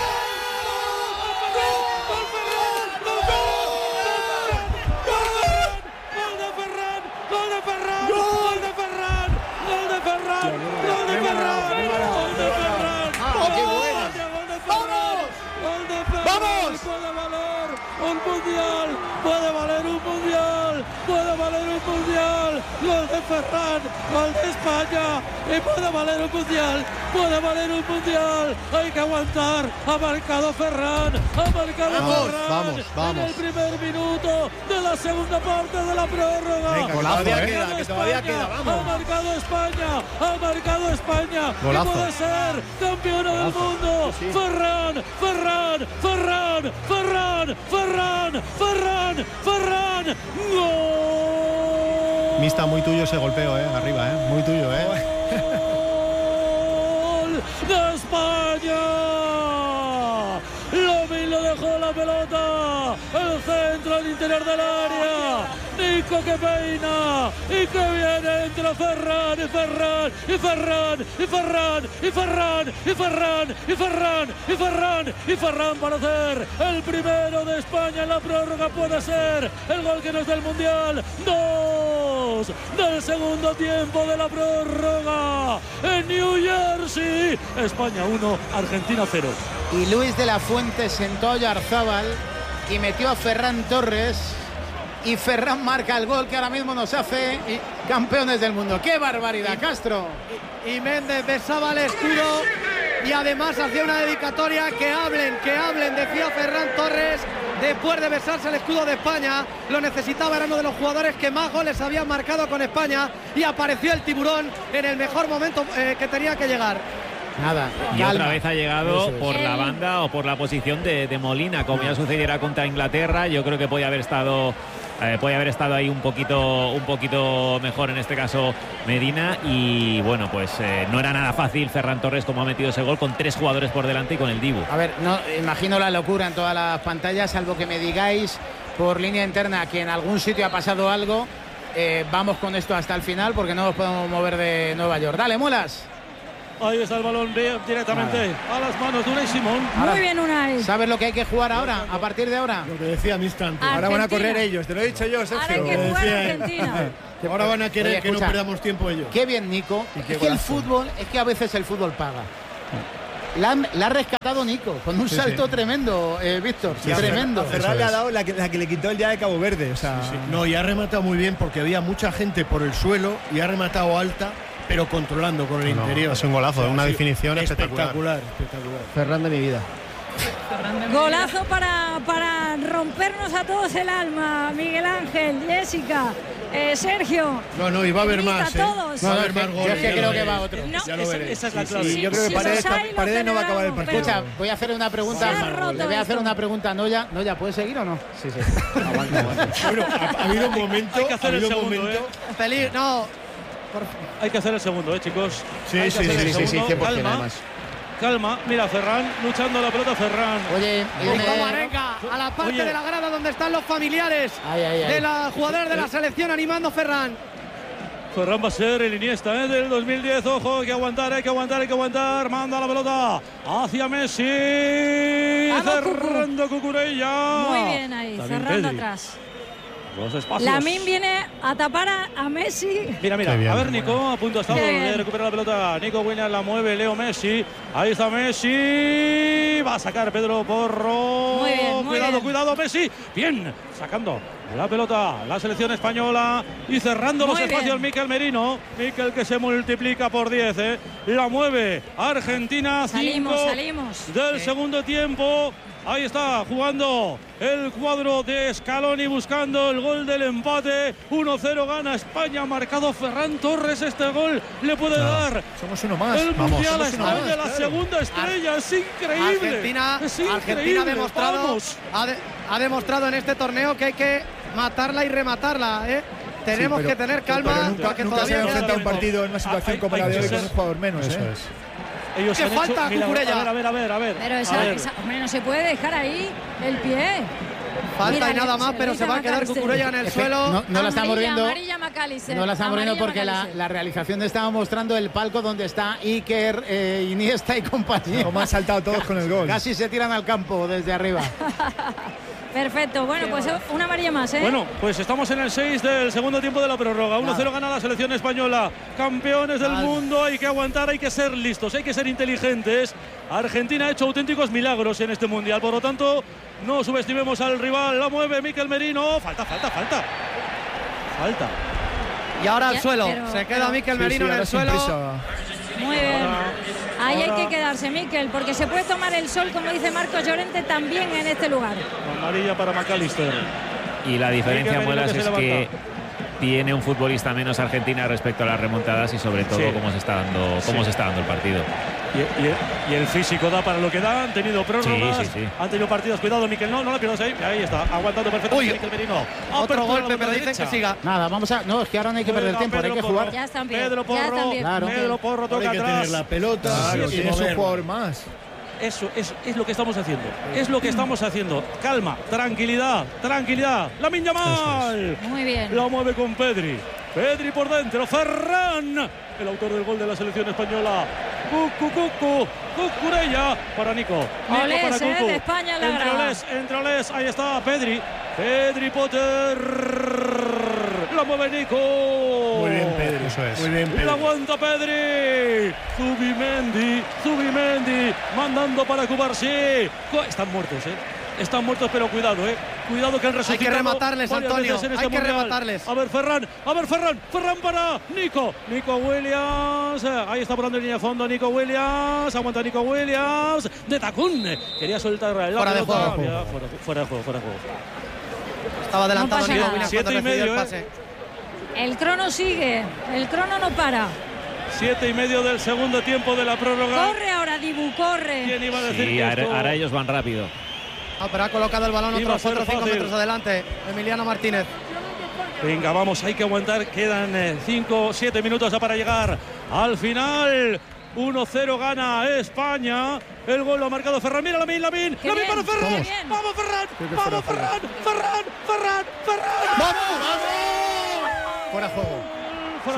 Puede valer un mundial, puede valer un mundial, gol de Ferran, gol de España, y puede valer un mundial, puede valer un mundial, hay que aguantar, ha marcado Ferran, ha marcado Vamos, Ferran, vamos, vamos. en el primer minuto de la segunda parte de la prórroga. Venga, que Ha todavía marcado queda, que todavía España, queda, vamos. ha marcado España, ha marcado España, Golazo. y puede ser campeona del mundo, Ferran, Ferran, Ferran, Ferran, Ferran, Ferran, Ferran, gol. Mista, muy tuyo ese golpeo, eh, arriba, eh, muy tuyo, eh. Gol de España. Lamine le dejó la pelota, el centro al interior del área. Nico que peina y que viene entre Ferran y Ferran y Ferran y Ferran y Ferran y Ferran y Ferran y Ferran y Ferran para hacer el primero de España en la prórroga. Puede ser el gol que nos da el mundial. Dos del segundo tiempo de la prórroga en New Jersey. España uno, Argentina cero. Y Luis de la Fuente sentó a Oyarzábal y metió a Ferran Torres. Y Ferran marca el gol que ahora mismo nos hace campeones del mundo. ¡Qué barbaridad, Castro! Y Méndez besaba el escudo y además hacía una dedicatoria. Que hablen, que hablen, decía Ferran Torres después de besarse el escudo de España. Lo necesitaba, era uno de los jugadores que más goles habían marcado con España, y apareció el tiburón en el mejor momento eh, que tenía que llegar. Nada, y calma. otra vez ha llegado Eso es. por la banda o por la posición de, de Molina, como ya sucediera contra Inglaterra. Yo creo que podía haber estado eh, puede haber estado ahí un poquito un poquito mejor, en este caso Medina. Y bueno, pues eh, no era nada fácil Ferran Torres, como ha metido ese gol con tres jugadores por delante y con el Dibu. A ver, no imagino la locura en todas las pantallas, salvo que me digáis por línea interna que en algún sitio ha pasado algo. Eh, vamos con esto hasta el final, porque no nos podemos mover de Nueva York. Dale, Mulas. Ahí está el balón directamente Nada. a las manos de Unai Simón. Ahora, muy bien, Unai. ¿Sabes lo que hay que jugar ahora? A partir de ahora. Lo que decía Mistan. Ahora van a correr ellos. Te lo he dicho yo, Sergio. Ahora hay que jugar a Argentina. Ahora van a querer Oye, que no perdamos tiempo ellos. Qué bien, Nico. Es que el fútbol, es que a veces el fútbol paga. La, la ha rescatado Nico con un sí, salto sí. tremendo, eh, Víctor. Sí, tremendo. A Ferran le ha dado la que, la que le quitó el día de Cabo Verde. O sea... sí, sí. No, y ha rematado muy bien porque había mucha gente por el suelo y ha rematado alta, pero controlando con el no, interior. Es un golazo, o sea, una sí, definición espectacular. Espectacular, espectacular. Ferran de mi vida. Golazo para, para rompernos a todos el alma, Miguel Ángel, Jessica, eh, Sergio. No, no, y va a haber más. ¿eh? Todos. Va a haber más goles. Yo es que creo que va otro. No, ya lo esa, esa es la clase. Sí, sí, yo creo que si Paredes, Paredes no va a acabar el partido. Escucha, voy a hacer una pregunta. Le voy a hacer una pregunta a Noya. Noya, ¿puedes seguir o no? Sí, sí. Aguanta, aguanta. Bueno, ha, ha habido un momento. Hay que hacer ha el habido segundo, momento. ¿eh? Peligro, no. Por... Hay que hacer el segundo, ¿eh, chicos? Sí, Hay sí, que hacer sí, el sí, segundo. sí, cien por cien Calma. además. Calma, mira, Ferran luchando la pelota, Ferran. Oye, y como arenga a la parte Oye. de la grada donde están los familiares ay, ay, ay. de la jugadora de la selección animando Ferran. Ferran va a ser el Iniesta ¿eh? del dos mil diez, ojo, hay que aguantar, hay que aguantar, hay que aguantar. Manda la pelota hacia Messi. Vamos, cerrando Cucurella. Muy bien ahí, También cerrando Pedri. Atrás. Lamine viene a tapar a, a Messi. Mira, mira, bien, a ver Nico, a punto estado de recuperar la pelota. Nico Williams la mueve, Leo Messi. Ahí está Messi. Va a sacar Pedro Porro. Muy bien, muy cuidado, bien. cuidado, Messi. Bien, sacando la pelota la selección española y cerrando muy los espacios bien. Mikel Merino. Mikel que se multiplica por diez. ¿eh? La mueve Argentina. Salimos, cinco salimos. Del sí. segundo tiempo. Ahí está jugando el cuadro de Scaloni buscando el gol del empate. uno cero gana España. Marcado Ferran Torres. Este gol le puede no, dar. Somos uno más. El Vamos, mundial a España, más, la claro. segunda estrella. Es increíble. Argentina, es increíble. Argentina ha, demostrado, ha, de, ha demostrado en este torneo que hay que matarla y rematarla. ¿eh? Tenemos sí, pero, que tener calma. Pero nunca, porque nunca todavía se ha enfrentado un partido en una situación hay, como hay la de hoy con un jugador menos. Eso ¿eh? es. Ellos ¿Qué falta, Cucurella? A ver, a ver, a ver. Pero esa, ver. esa, hombre, no se puede dejar ahí el pie. Falta Mira, y nada más, pero se va a quedar Cucurella en el suelo. No, no la estamos viendo. Amarilla McAllister. No la estamos viendo porque la, McAllister. la realización estaba mostrando el palco donde está Iker, eh, Iniesta y compañía. Como han saltado todos con el gol. Casi se tiran al campo desde arriba. Perfecto, bueno, pues una amarilla más, ¿eh? Bueno, pues estamos en el seis del segundo tiempo de la prórroga. uno cero gana la selección española. Campeones del mundo, hay que aguantar, hay que ser listos, hay que ser inteligentes. Argentina ha hecho auténticos milagros en este mundial, por lo tanto, no subestimemos al rival. La mueve Mikel Merino. Falta, falta, falta. Falta. Y ahora al ya, suelo. pero, Se queda Mikel Merino sí, sí, en el suelo. Muy bien. Ahora, Ahí ahora. hay que quedarse, Mikel, porque se puede tomar el sol, como dice Marcos Llorente, también en este lugar. Amarilla para McAllister. Y la diferencia, Muelas, que es que tiene un futbolista menos Argentina respecto a las remontadas y sobre todo sí. cómo se está dando cómo sí. se está dando el partido. Y, y, y el físico da para lo que da. Han tenido prórrogas, sí, sí, sí. han tenido partidos. Cuidado, Mikel, no, no la pierdas ahí. Ahí está, aguantando perfectamente Mikel Merino. Otro golpe, pero dicen que siga. Nada, vamos a. No, es que ahora no hay que perder tiempo, Pedro hay que Porro. jugar. Ya están bien. Pedro Porro, ya están bien. Claro. Pedro Porro toca hay que atrás. tener la pelota. Claro, sí, es un jugador más. Eso es, es lo que estamos haciendo. Es lo que estamos haciendo. Calma, tranquilidad, tranquilidad. Lamine Yamal. Muy bien. Lo mueve con Pedri. Pedri por dentro. Ferran, el autor del gol de la selección española. Cucu, Cucu, Cucurella para Nico. Nico Olés, para Cucu. Eh, de España en la entre grada. Olés, entre Olés. Ahí está Pedri. Pedri Potter. La mueve Nico. Muy bien, Pedri. Eso es. Muy bien, Pedri. La aguanta Pedri. Zubimendi. Zubimendi. Mandando para Cubarsí. Están muertos, ¿eh? Están muertos, pero cuidado, ¿eh? Cuidado que el resultado. Hay que rematarles, Antonio. Este Hay que mundial. rematarles. A ver, Ferran. A ver, Ferran. Ferran para Nico. Nico Williams. Ahí está por línea de fondo Nico Williams. Aguanta Nico Williams. De tacún. Quería soltar la fuera de juego. Mira, fuera, fuera de juego, fuera de juego. Estaba adelantado no Nico nada. Williams Siete cuando y recibió medio, el ¿eh? pase. El crono sigue. El crono no para. Siete y medio del segundo tiempo de la prórroga. Corre ahora, Dibu, corre. ¿Quién iba a decir Sí, que ahora, esto... ahora ellos van rápido. Ah, pero ha colocado el balón Iba a otros ser cuatro o cinco fácil. metros adelante. Emiliano Martínez. Venga, vamos, hay que aguantar. Quedan cinco, siete minutos ya para llegar al final. uno cero gana España. El gol lo ha marcado Ferran. Mira, Lamine, Lamine. Lamine para Ferran. Vamos, vamos Ferran. Vamos Ferran. Ferran. Ferran. Ferran. ¡Vamos! ¡Vamos! Fuera juego. Fuera Sí. juego.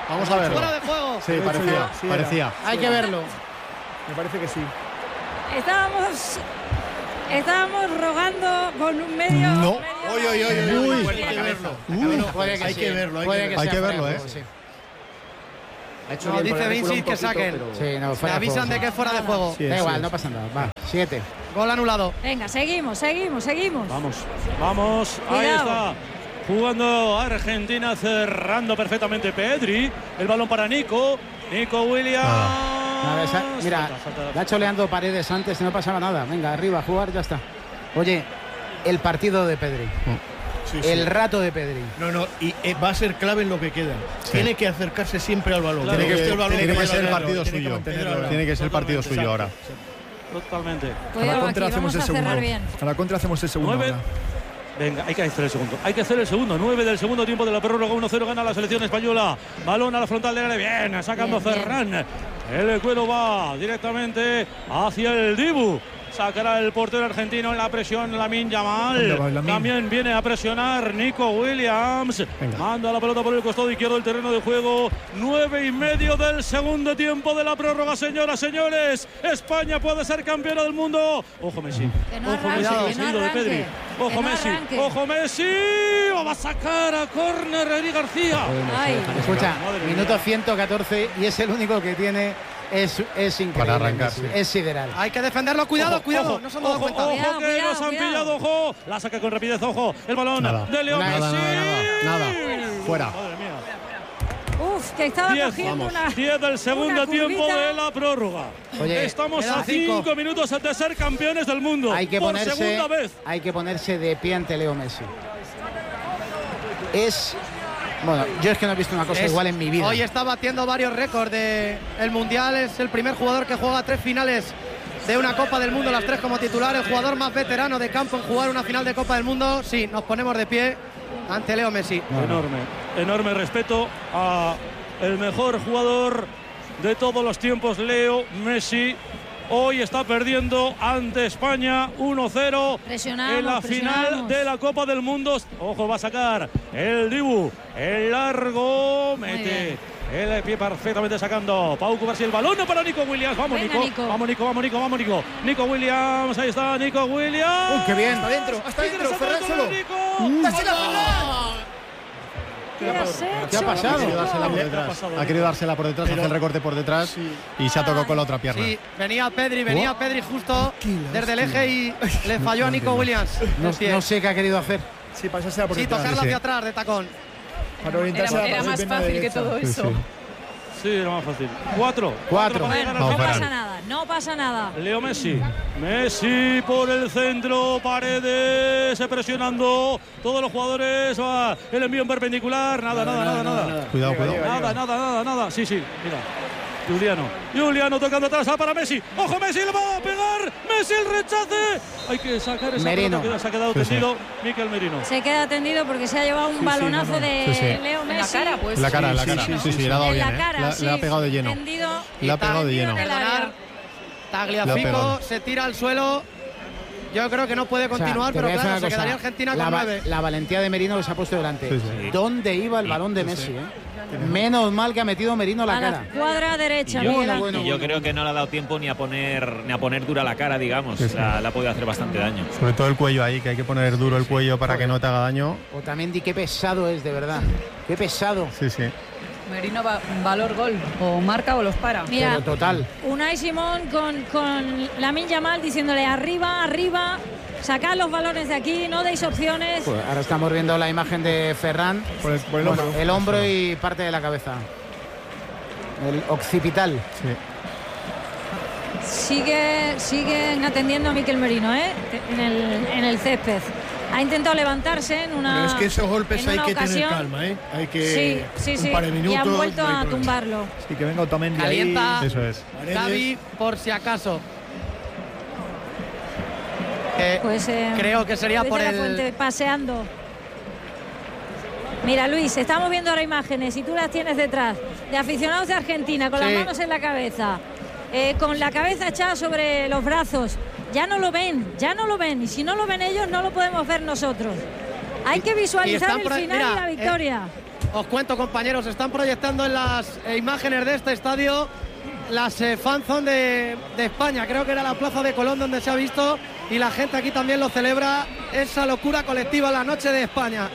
Vamos a verlo. Fuera de juego. Sí, parecía, Sí, parecía. Hay que verlo. Me parece que sí. Estábamos, estábamos rogando con un medio. No. medio- Oye, oye, oye, oye, Uy. hay que verlo. Uy, puede que hay sí, que verlo, hay puede que verlo. Hay sea que verlo, fuera de ¿eh? juego, sí. Ha hecho No, bien dice por el Vinci ángulo un que poquito, saquen. pero- Sí, no, Me fuera de avisan juego. de que es fuera de juego. Sí, Da sí, igual, sí. no pasa nada. Va, siete. Gol anulado. Venga, seguimos, seguimos, seguimos. Vamos, vamos, ahí Cuidado. está. Jugando Argentina, cerrando perfectamente Pedri. El balón para Nico. Nico Williams. Nada, esa- mira, Falta, falta. la ha choleando Paredes antes y no pasaba nada. Venga, arriba, a jugar, ya está. Oye, el partido de Pedri. Sí, sí. El rato de Pedri. No, no, y eh, va a ser clave en lo que queda. Tiene que acercarse siempre al balón. Claro. Tiene que, Esté el balón tiene que con ser el el partido tiene que suyo. mantenerlo. Tiene que ser el partido Totalmente. suyo ahora. Totalmente. Cuidado aquí, vamos a cerrar bien. A la contra hacemos el segundo. Nueve. Venga, hay que hacer el segundo. Hay que hacer el segundo. nueve del segundo tiempo de la prórroga. uno cero gana la selección española. Balón a la frontal del área. Bien, sacando Bien, bien. Ferran. El cuero va directamente hacia el Dibu. Sacará el portero argentino en la presión, Lamine Yamal. También viene a presionar Nico Williams. Venga. Manda la pelota por el costado izquierdo del terreno de juego. Nueve y medio del segundo tiempo de la prórroga, señoras, señores. España puede ser campeona del mundo. Ojo Messi. Que no Ojo arranque, Messi, que que no ha seguido de arranque, Pedri. Ojo que no Messi. arranque. Ojo Messi. Va a sacar a córner Eric García. Ay, Escucha, Madre minuto mía. ciento catorce y es el único que tiene. Es, es increíble. Para arrancar, Messi, sí. Es sideral. Hay que defenderlo. Cuidado, Ojo, cuidado. ojo, no se han dado ojo, cuenta. ojo, Cuidado, que cuidado, nos han cuidado. pillado, ojo. La saca con rapidez, ojo. El balón Nada. de Leo Nada, Messi. nada, nada, nada. Fuera. Madre mía. uf, que estaba diez, cogiendo una. diez del segundo una tiempo curvita. de la prórroga. Oye, Estamos quedan a cinco cinco. minutos de ser campeones del mundo. Hay que por ponerse, segunda vez. hay que ponerse de pie ante Leo Messi. Es. Bueno, yo es que no he visto una cosa Es- igual en mi vida. Hoy está batiendo varios récords de el Mundial. Es el primer jugador que juega tres finales de una Copa del Mundo, las tres como titular. El jugador más veterano de campo en jugar una final de Copa del Mundo. Sí, nos ponemos de pie ante Leo Messi. Enorme, enorme respeto a el mejor jugador de todos los tiempos, Leo Messi. Hoy está perdiendo ante España uno cero Presionamos, en la presionamos. final de la Copa del Mundo. Ojo, va a sacar el Dibu, el largo, mete el pie perfectamente sacando Pau Cubarsí, el balón para Nico Williams. Vamos, Venga, Nico. Nico. Vamos, Nico, vamos, Nico, vamos, Nico. Nico Williams, ahí está, Nico Williams. Uy, qué bien. Hasta adentro, hasta Sigue adentro, sacando Ferran solo. Nico. ¿Qué has ¿Qué ha hecho? pasado? Ha querido dársela por ¿Qué ha detrás. pasado, Ha querido dársela por detrás, hace el recorte por detrás y se ha tocado con la otra pierna. Sí, venía Pedri, venía Pedri justo desde el eje y le falló a Nico Williams. No, El pie. no sé qué ha querido hacer. Sí, pasársela por Sí, detrás. tocarla sí. hacia atrás de tacón. Para orientarse Era, a la era más pierna fácil que derecha. todo Sí, eso. sí. Sí, era más fácil. Cuatro. Cuatro. para Bueno, llegar al no Vamos, final. pasa Ferran. nada, no pasa nada. Leo Messi. Messi por el centro. Paredes presionando. Todos los jugadores. Va. El envío en perpendicular. Nada, nada, nada, nada. Cuidado, cuidado. Nada, nada, nada, nada. Sí, sí, mira. Juliano. Juliano tocando atrás ah, para Messi. Ojo, Messi le va a pegar. Messi el rechace. Hay que sacar esa Merino. pelota que se ha quedado Sí, sí. tendido. Mikel Merino. Se queda tendido porque se ha llevado un balonazo de Sí, sí. Leo En la Messi. cara, pues. En la cara, en la Sí, cara. sí, Sí, sí, sí, sí. le ha dado En bien, la ¿eh? cara, Le ha- sí. Le ha pegado de lleno. Tendido. Le ha pegado de lleno. en el área. Perdonar. Le ha Tagliafico pegado. se tira al suelo. Yo creo que no puede O sea, continuar, te pero voy a decir claro, una se cosa. quedaría Argentina la, con va- nueve. la valentía de Merino que se ha puesto delante. Sí, sí. ¿Dónde iba el balón de Messi? eh? Menos mal que ha metido Merino la A la cara. cuadra Y derecha. yo, Miguel bueno, Ángel. bueno, y yo creo que no le ha dado tiempo ni a poner ni a poner dura la cara, digamos. Sí, sí. O sea, le ha podido hacer bastante daño. Sobre todo el cuello ahí, que hay que poner duro el cuello para que no te haga daño. Otamendi, qué pesado es, de verdad. Qué pesado. Sí, sí. Merino va valor gol. O marca o los para. Mira, Pero total. Unai Simón con, con Lamine Yamal diciéndole arriba, arriba, sacad los balones de aquí, no deis opciones. Pues ahora estamos viendo la imagen de Ferran. Por el, por el Bueno, hombro. el hombro y parte de la cabeza. El occipital. Sí. Sigue, siguen atendiendo a Mikel Merino, ¿eh? En el, en el césped. Ha intentado levantarse en una. Pero es que esos golpes en hay una que ocasión. tener calma, ¿eh? Hay que. Sí, sí, sí. Un par de minutos. y han vuelto no hay a problema. tumbarlo. Sí, que venga Otamendi Calienta. ahí. Eso es. Paredes. Gavi, por si acaso. Eh, Pues eh, creo que sería Luis por de la el. Fuente paseando. Mira, Luis, estamos viendo ahora imágenes y tú las tienes detrás de aficionados de Argentina con Sí. las manos en la cabeza, eh, con la cabeza echada sobre los brazos. Ya no lo ven, ya no lo ven. Y si no lo ven ellos, no lo podemos ver nosotros. Hay que y visualizar están el por ahí- final mira, y la eh, victoria. Os cuento, compañeros, están proyectando en las eh, imágenes de este estadio las eh, fanzone de, de España. Creo que era la Plaza de Colón donde se ha visto, y la gente aquí también lo celebra, esa locura colectiva, la noche de España.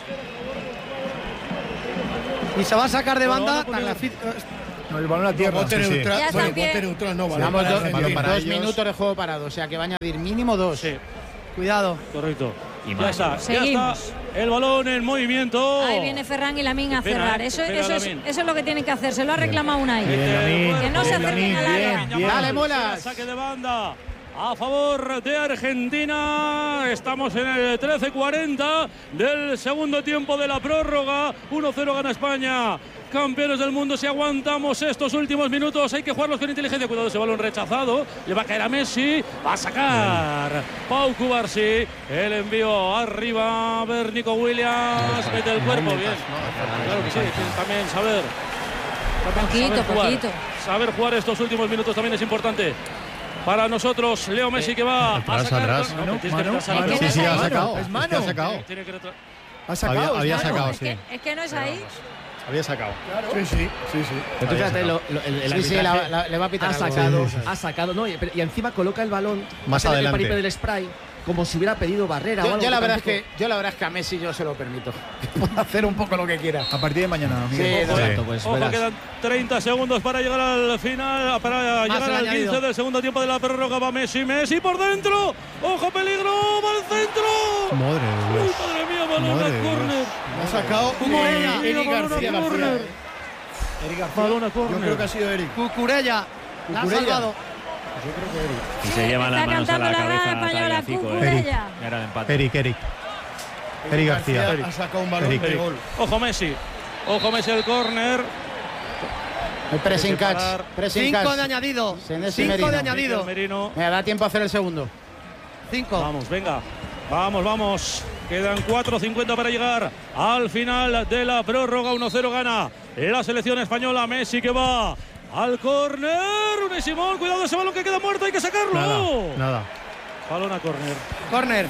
Y se va a sacar de banda. No, el balón a tierra. Bote Sí, neutral, sí. bueno, bote neutral, no, balón Llevamos para dos, Argentina. dos Ellos. minutos de juego parado, o sea que va a añadir mínimo dos. Sí. Cuidado. Correcto. Y Ya más. está, ya Seguimos. está el balón en movimiento. Ahí viene Ferran y Lamine a Qué pena, cerrar. eh, Eso, qué pena, eso, es, Lamine. eso es lo que tienen que hacer. Se lo ha reclamado Unai. Bien, Que no se bien, acerquen al área. bien, bien. Dale, Mulas. Saque de banda a favor de Argentina. Estamos en el trece cuarenta del segundo tiempo de la prórroga. uno cero gana España. Campeones del mundo, si aguantamos estos últimos minutos, hay que jugarlos con inteligencia. Cuidado, ese balón rechazado, le va a caer a Messi, va a sacar Pau Cubarsí, el envío arriba, a ver Nico Williams, mete el cuerpo, bien. Claro que sí, hay que también saber. Poquito, saber jugar. poquito. Saber jugar estos últimos minutos también es importante. Para nosotros, Leo Messi que va Atrás, a sacar. atrás. No, tienes que Mano, retrasar. mano. Sí, sí, ha Mano, sacado. es mano. Es que ha sacado. Tiene que retrasar. Ha sacado. Había, había es mano. sacado, Es sí. que, es que no es ahí. Había sacado. Sí, sí, sí, sí. Pero tú fíjate, lo- lo- el, el Sí, sí, arbitraje la- la- le va a pitar ha algo. sacado, Sí, sí. ha sacado, no, y, pero- y encima coloca el balón Más hace el adelante. paripé del spray, como si hubiera pedido barrera o Yo, algo. yo la verdad es tampoco- que, yo la verdad es que a Messi yo se lo permito. Que pueda hacer un poco lo que quiera. A partir de mañana, Sí, Miguel. no, Exacto, pues Ojo, verás. quedan treinta segundos para llegar al final, para llegar el al añadido. quince del segundo tiempo de la prórroga. Va Messi, Messi por dentro. Ojo, peligro, va al centro. Madre de Uy, Dios. madre mía, balón Madre al de Dios. córner. Ha sacado Cucurella. Eric, Eric Balón a García. córner. García. Eric García. Balón a Yo córner. creo que ha sido Eric. Cucurella. La ha Cucurella. salvado. Yo creo que Eric. Y se lleva las Está manos a cantando la la grada cabeza española, Tagliafico, eh. Cucurella. Era el empate. Eric, Eric. Eric García. Ha sacado un balón Eric. de gol. Ojo, Messi. Ojo, Messi el córner. El pressing catch. separar. Pressing Cinco catch. de añadido. Senesi Cinco Merino. de añadido. Merino. Mira, da tiempo a hacer el segundo. Cinco. Vamos, venga. Vamos, vamos. Quedan cuatro cincuenta para llegar al final de la prórroga. uno cero gana la selección española. Messi que va al córner. Unai Simón, cuidado ese balón que queda muerto, hay que sacarlo. Nada, nada. Balón a córner. Corner.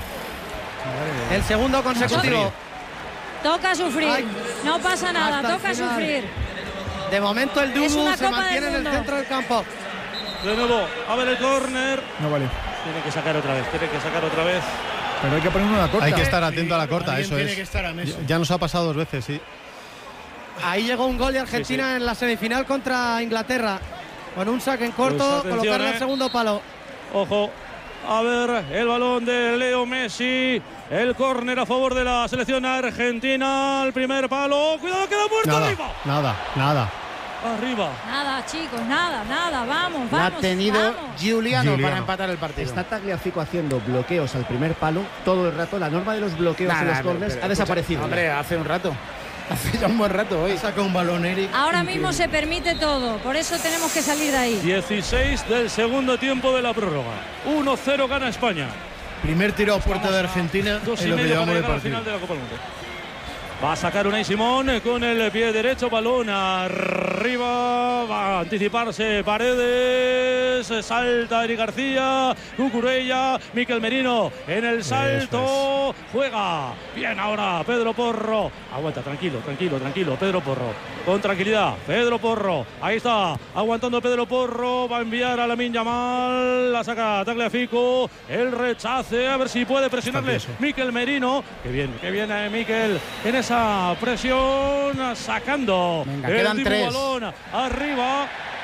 El segundo consecutivo. Toca sufrir. Ay. No pasa nada, Hasta el toca final. sufrir. De momento el Es Dubu una se Copa mantiene del en el Mundo. centro del campo. De nuevo, a ver el córner. No vale. Tiene que sacar otra vez, tiene que sacar otra vez. Pero hay que poner una corta. Hay que estar atento a la corta, Alguien eso tiene es. que estar a Messi. Ya- Ya nos ha pasado dos veces, sí. Ahí llegó un gol de Argentina Sí, sí. en la semifinal contra Inglaterra. Con un saque en corto, Pues atención, colocarle eh. al segundo palo. Ojo, a ver el balón de Leo Messi. El córner a favor de la selección argentina. El primer palo. Cuidado, queda muerto Nada, arriba. nada, nada. Arriba. Nada, chicos, nada, nada. Vamos, La ha vamos. tenido vamos. Giuliano, Giuliano. para empatar el partido. Está Tagliafico haciendo bloqueos al primer palo todo el rato. La norma de los bloqueos Nah, en los nah, corners pero ha desaparecido. escucha, Hombre, hace un rato. Hace ya un buen rato hoy. Ha sacado un balón Eric. Ahora mismo se permite todo, por eso tenemos que salir de ahí. dieciséis del segundo tiempo de la prórroga. uno cero gana España. Primer tiro a puerta de Argentina Dos y en lo que medio llevamos para de llegar al partido. final de la Copa del Mundo. Va a sacar Unai Simón con el pie derecho, balón arriba, va a anticiparse Paredes, salta Eric García, Cucurella, Miquel Merino en el salto, juega, bien ahora Pedro Porro, aguanta, tranquilo, tranquilo, tranquilo, Pedro Porro, con tranquilidad, Pedro Porro, ahí está, aguantando Pedro Porro, va a enviar a Lamine Yamal, la saca Tagliafico, el rechace, a ver si puede presionarle Miquel Merino, que bien, que bien eh, Miquel en esa presión, sacando Venga, el quedan Dibu tres. balón arriba.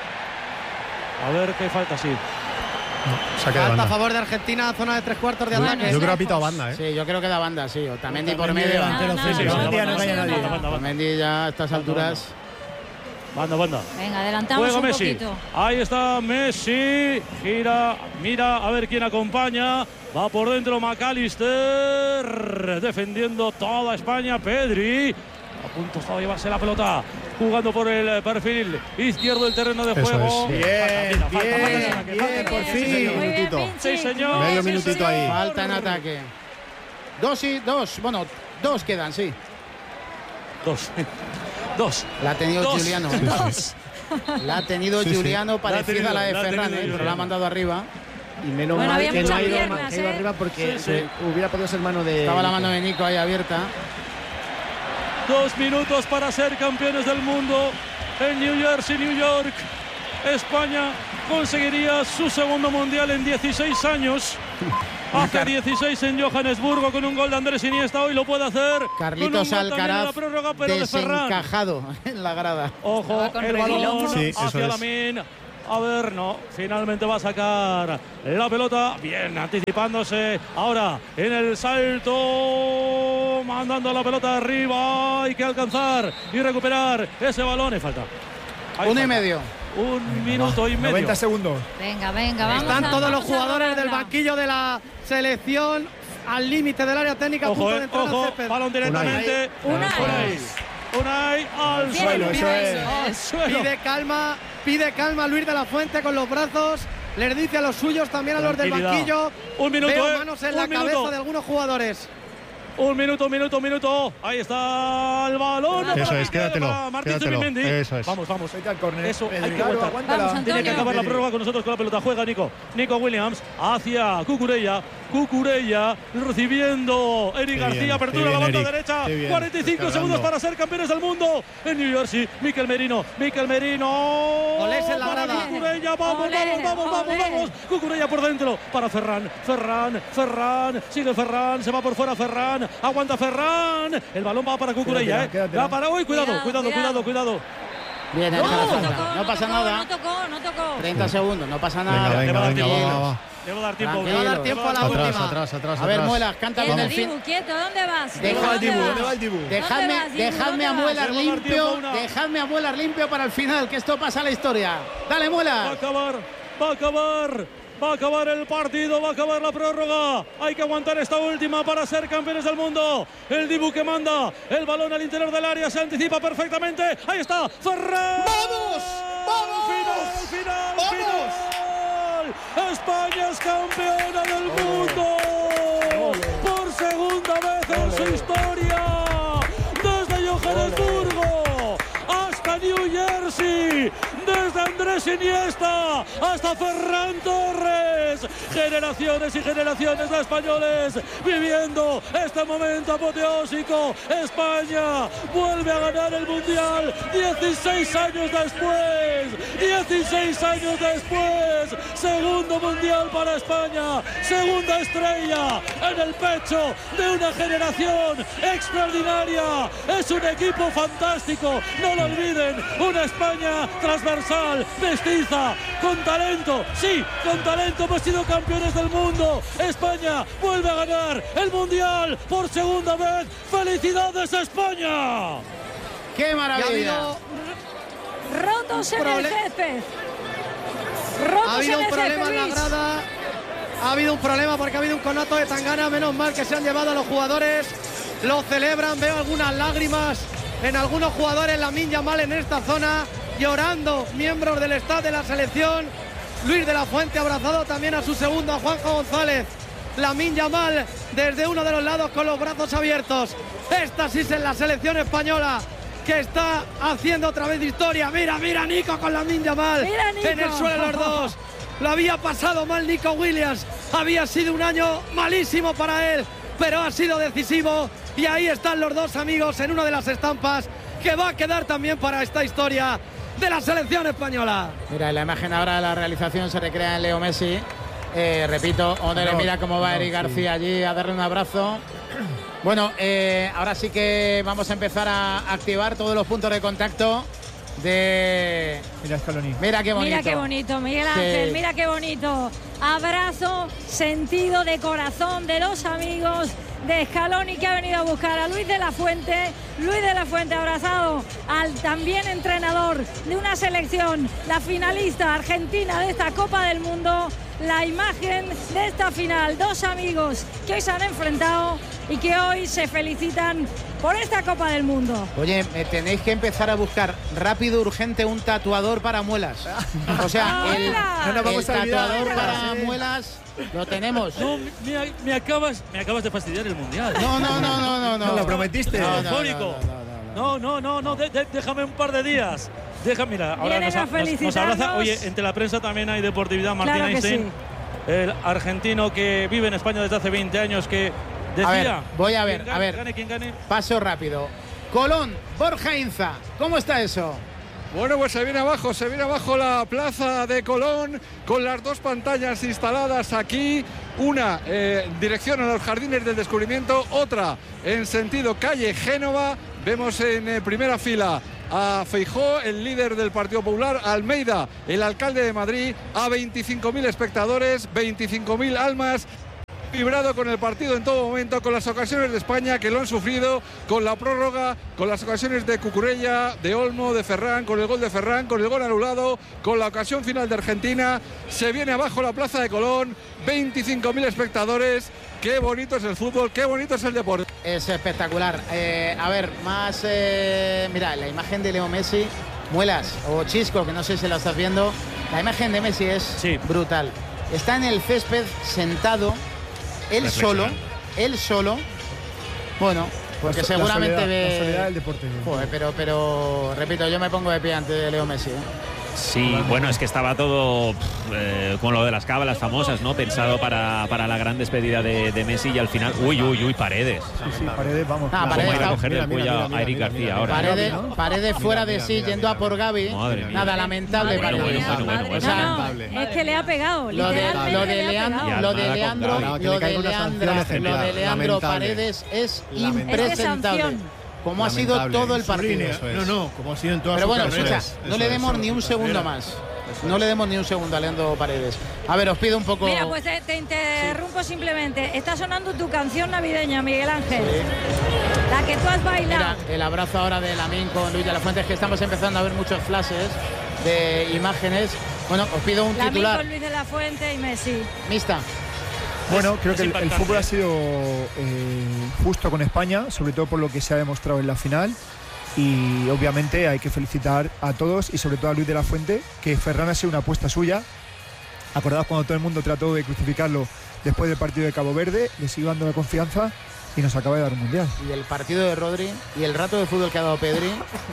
A ver qué falta, sí. Saque de Falta a banda. favor de Argentina, zona de tres cuartos de Bueno, ataque. Yo creo que ha lejos. pitado banda, ¿eh? Sí, yo creo que da banda, sí. Otamendi por Otamendi medio. delantero Nada, centro. nada, No, nada, no vaya nada. nadie. Banda, banda, Otamendi ya a estas alturas. banda, banda. Venga, adelantamos Juega un Messi. poquito. Ahí está Messi. Gira, mira a ver quién acompaña. Va por dentro McAllister. Defendiendo toda España. Pedri. A punto está de llevarse la pelota. Jugando por el perfil izquierdo del terreno de Eso juego. es. Bien, Falta, falta, bien, falta, falta, bien, falta, por falta, fin. sí, señor. Muy bien, minutito. Vinci. Sí, señor. Medio sí, minutito señor. ahí. Falta en ataque. Dos y dos. Bueno, dos quedan, sí. Dos. Dos. La ha tenido Dos. Giuliano. Dos. La ha tenido Sí, sí. Giuliano, La ha parecida tenido, a la de la ha Ferran, tenido ¿eh? pero la ha Giuliano. mandado arriba. Y menos Bueno, mal había que no muchas ha ido, piernas, que ha ido ¿eh? arriba porque Sí, sí. eh, hubiera podido ser mano de. Estaba la mano de Nico ahí abierta. Dos minutos para ser campeones del mundo en New Jersey, New York. España conseguiría su segundo mundial en dieciséis años. Hace dieciséis en Johannesburgo con un gol de Andrés Iniesta. Hoy lo puede hacer Carlitos con un gol Alcaraz en la prórroga, pero de Ferran. desencajado en la grada. Ojo, el balón sí, hacia Lamine. A ver, no, finalmente va a sacar la pelota. Bien, anticipándose. Ahora en el salto, mandando la pelota arriba. Hay que alcanzar y recuperar ese balón. Y falta. Ahí Uno falta. y medio. Un minuto y medio. noventa segundos. Venga, venga, vamos. Están a, todos los vamos a jugadores del rodarla. banquillo de la selección al límite del área técnica. a Ojo, punto de eh, entrar al ojo, césped. balón directamente. Unai. Unai. Unai al Bien, suelo. bien, Eso es. eso Al es. suelo. Pide calma, pide calma Luis de la Fuente con los brazos. Les dice a los suyos, también a los del Tranquilidad. banquillo. Un minuto, Veo eh. manos en Un la minuto. cabeza de algunos jugadores. Un minuto, un minuto, un minuto. Ahí está el balón. Eso para es, quédatelo, para Martín quédatelo. Zubimendi. Eso es. Vamos, vamos. Vete al córner. Eso, hay que Pedri, aguantar. aguántala. Vamos, Tiene que Antonio. acabar la prórroga con nosotros con la pelota. Juega Nico. Nico Williams hacia Cucurella. Cucurella recibiendo Eric Qué García. bien, Apertura qué a la bien, banda Eric. derecha. Qué bien, cuarenta y cinco descargando. segundos para ser campeones del mundo en New Jersey. Mikel Merino. Mikel Merino. Olés en la para grada. Cucurella. Vamos, Olé, vamos, vamos, vamos, olé. vamos. Cucurella por dentro para Ferran. Ferran, Ferran. Sigue Ferran. Se va por fuera Ferran. Aguanta Ferran. El balón va para Cucurella, eh. Quédatela, Va para hoy. Cuidado, Cuidado, cuidado, cuidado, cuidado. cuidado. Bien, No, hecha la no falta. tocó, No no pasa tocó, nada. No tocó, no tocó. treinta segundos, no pasa Venga, nada. Le va a venga, dar venga, tiempo. va, va, va. Le va a dar tiempo. Tranquilo. Le va a dar tiempo a la Atrás, última. atrás, atrás, A ver, atrás. Muelas, cántate en Quieto, el fin. Dibu, quieto, ¿dónde vas? Deja- ¿Dónde Dibu, vas? ¿dónde va el Dibu? Dejadme, vas, Dibu? dejadme ¿Dónde a vas? Muelas Le va a dar limpio, tiempo una. dejadme a Muelas limpio para el final, que esto pasa a la historia. Dale, Va a Muelas. acabar, va a acabar, va a acabar el partido, va a acabar la prórroga. Hay que aguantar esta última para ser campeones del mundo. El Dibu que manda el balón al interior del área, se anticipa perfectamente. Ahí está, Ferran. ¡Vamos! ¡Vamos! Final, final, ¡Vamos! final. España es campeona del mundo. Por segunda vez en su historia. Desde Johannesburgo hasta New Jersey, desde Andrés Iniesta hasta Ferran Torres, generaciones y generaciones de españoles viviendo este momento apoteósico. España vuelve a ganar el Mundial dieciséis años después, dieciséis años después, segundo Mundial para España, segunda estrella en el pecho de una generación extraordinaria. Es un equipo fantástico, no lo olviden, una España transversal, mestiza, con talento, sí, con talento hemos sido campeones del mundo. España vuelve a ganar el Mundial por segunda vez. ¡Felicidades, España! ¡Qué Y ha maravilla! habido, Rotos en el Prole- césped. ha Rotos habido en un el problema en la césped, grada. Ha habido un problema porque ha habido un conato de tangana. Menos mal que se han llevado a los jugadores. Lo celebran. Veo algunas lágrimas en algunos jugadores. Lamine Yamal en esta zona llorando. Miembros del staff de la selección. Luis de la Fuente abrazado también a su segundo, a Juanjo González. Lamine Yamal desde uno de los lados con los brazos abiertos. Esta sí es en la selección española, que está haciendo otra vez historia. Mira, mira Nico con Lamine Yamal. Mira, Nico. En el suelo los dos. Lo había pasado mal Nico Williams. Había sido un año malísimo para él, pero ha sido decisivo. Y ahí están los dos amigos en una de las estampas que va a quedar también para esta historia de la selección española. Mira, la imagen ahora de la realización se recrea en Leo Messi. Eh, repito, Onere, No, mira cómo va no, Eric sí. García allí a darle un abrazo. Bueno, eh, ahora sí que vamos a empezar a activar todos los puntos de contacto de... Mira Scaloni. Mira qué bonito. Mira qué bonito, Miguel Ángel, Sí. mira qué bonito. Abrazo, sentido de corazón de los amigos de Scaloni, que ha venido a buscar a Luis de la Fuente. Luis de la Fuente abrazado al también entrenador de una selección, la finalista argentina de esta Copa del Mundo. La imagen de esta final, dos amigos que hoy se han enfrentado y que hoy se felicitan por esta Copa del Mundo. Oye, me tenéis que empezar a buscar rápido, urgente, un tatuador para muelas. O sea, el, ¡Hala! No nos vamos el a olvidar. tatuador para Sí. muelas lo tenemos. No, me, me acabas, me acabas de fastidiar el Mundial. No, no, no, no, no. No, lo prometiste. No, no, no, Eufórico. no, no, no, no. No, no, no, no, de- de- déjame un par de días. Deja, mira, ahora Vienen nos, a nos- nos felicitarnos. abraza. Oye, entre la prensa también hay deportividad. Martín Claro que Einstein, el argentino que vive en España desde hace veinte años, que decía... A ver, voy a ver, quien a gane, ver. Gane quien gane. Paso rápido. Colón, Borja Inza, ¿cómo está eso? Bueno, pues se viene abajo, se viene abajo la plaza de Colón con las dos pantallas instaladas aquí, una eh, en dirección a los Jardines del Descubrimiento, otra en sentido calle Génova. Vemos en eh, primera fila a Feijóo, el líder del Partido Popular, Almeida, el alcalde de Madrid, a veinticinco mil espectadores, veinticinco mil almas. Vibrado con el partido en todo momento, con las ocasiones de España que lo han sufrido, con la prórroga, con las ocasiones de Cucurella, de Olmo, de Ferran, con el gol de Ferran, con el gol anulado, con la ocasión final de Argentina. Se viene abajo la plaza de Colón, veinticinco mil espectadores. Qué bonito es el fútbol, qué bonito es el deporte. Es espectacular. Eh, a ver, más... Eh, mira, la imagen de Leo Messi, Muelas o Chisco, que no sé si la estás viendo. La imagen de Messi es sí. brutal. Está en el césped sentado, él solo, él solo. Bueno, porque la, seguramente la soledad, ve... La soledad del deporte. Joder, pero, pero, repito, yo me pongo de pie ante de Leo Messi, ¿eh? Sí, bueno, es que estaba todo eh, con lo de las cábalas famosas, ¿no? Pensado para, para la gran despedida de, de Messi y al final... Uy, uy, uy, Paredes. Sí, sí, Paredes, vamos. Ah, Paredes, ¿Cómo ir a coger del cuello a Eric García ahora? Paredes, Paredes fuera de sí, yendo a por Gavi. Nada, lamentable para bueno, Paredes. bueno, bueno, bueno, No, no, es que le ha pegado. Lo de, lo de, le ha Leandro, pegado. lo de Leandro, lo de Leandro, lo de Leandro Paredes es impresentable. Como ha sido todo el partido. No, no, como ha sido en todas Pero bueno, sus escucha, carreras. no le demos ni un segundo más. No le demos ni un segundo a Leandro Paredes. A ver, os pido un poco... Mira, pues te, te interrumpo sí. simplemente. Está sonando tu canción navideña, Miguel Ángel. Sí. La que tú has bailado. Mira, el abrazo ahora de Lamine con Luis de la Fuente, es que estamos empezando a ver muchos flashes de imágenes. Bueno, os pido un Lamine titular. con Luis de la Fuente y Messi. Mista. Bueno, creo que el, el fútbol ha sido eh, justo con España, sobre todo por lo que se ha demostrado en la final. Y obviamente hay que felicitar a todos y sobre todo a Luis de la Fuente, que Ferran ha sido una apuesta suya. Acordaos cuando todo el mundo trató de crucificarlo después del partido de Cabo Verde, le siguió dando la confianza y nos acaba de dar un mundial. Y el partido de Rodri y el rato de fútbol que ha dado Pedri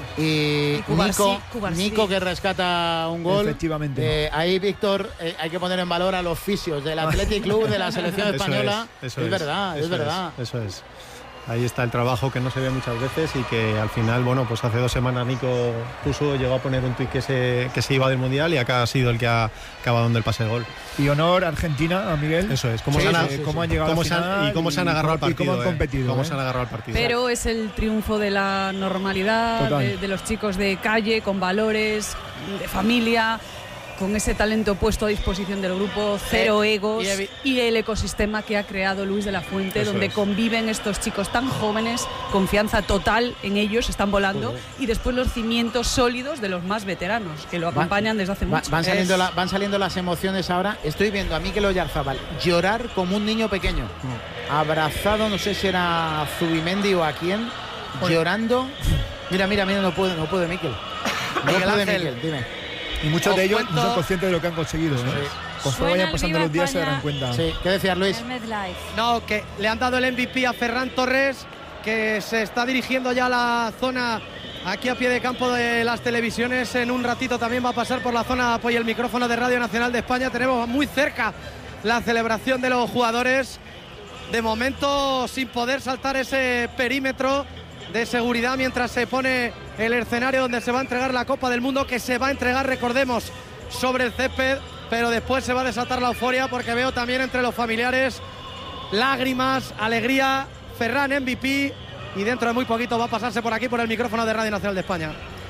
y, y Nico, Nico que rescata un gol. Efectivamente. Eh, ahí, Víctor, eh, hay que poner en valor a los fisios del Athletic Club, de la selección española. Eso es, eso es, es verdad, eso es verdad. Es, eso es. Ahí está el trabajo que no se ve muchas veces y que al final, bueno, pues hace dos semanas Nico puso, llegó a poner un tuit que se, que se iba del Mundial y acá ha sido el que ha acabado dando el pase de gol. Y honor a Argentina, a Miguel. Eso es, cómo, sí, se, han, sí, sí, cómo han llegado cómo a la final y cómo se han agarrado al partido. Y cómo han competido. Eh, cómo eh. se han agarrado al partido. Pero es el triunfo de la normalidad, de, de los chicos de calle, con valores, de familia, con ese talento puesto a disposición del grupo, cero eh, egos y, y el ecosistema que ha creado Luis de la Fuente, Eso donde es. conviven estos chicos tan jóvenes, confianza total en ellos, están volando, Joder. y después los cimientos sólidos de los más veteranos, que lo acompañan van, desde hace mucho. Van saliendo, la, van saliendo las emociones ahora. Estoy viendo a Mikel Oyarzabal llorar como un niño pequeño, no. abrazado, no sé si era a Zubimendi o a quién, Joder. llorando. Mira, mira, mira, no puede, no puede Mikel. No Miguel puede Ángel. Mikel, dime. Y muchos Os de ellos cuento... no son conscientes de lo que han conseguido. ¿eh? Sí. Conforme vayan pasando los días España. se darán cuenta. Sí. ¿Qué decías, Luis? No, que le han dado el M V P a Ferran Torres, que se está dirigiendo ya a la zona aquí a pie de campo de las televisiones. En un ratito también va a pasar por la zona, apoya el micrófono de Radio Nacional de España. Tenemos muy cerca la celebración de los jugadores. De momento sin poder saltar ese perímetro de seguridad mientras se pone el escenario donde se va a entregar la Copa del Mundo, que se va a entregar, recordemos, sobre el césped, pero después se va a desatar la euforia porque veo también entre los familiares lágrimas, alegría. Ferran M V P y dentro de muy poquito va a pasarse por aquí por el micrófono de Radio Nacional de España.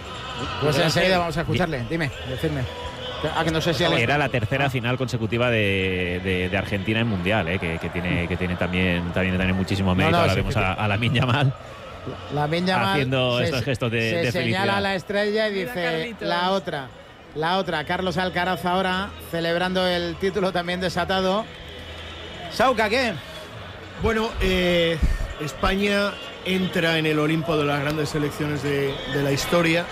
Pues enseguida vamos a escucharle. Dime, decirme. Ah, que no sé si era la tercera final consecutiva de, de, de Argentina en Mundial, eh, que, que tiene que tiene también también, también muchísimo mérito. No, no, Ahora sí, vemos a, a Lamine Yamal La Lamine haciendo se, estos gestos de, se de señala felicidad. a la estrella y dice la otra, la otra. Carlos Alcaraz ahora celebrando el título también desatado. Sauca, ¿qué? Bueno, eh, España entra en el Olimpo de las grandes selecciones de, de la historia.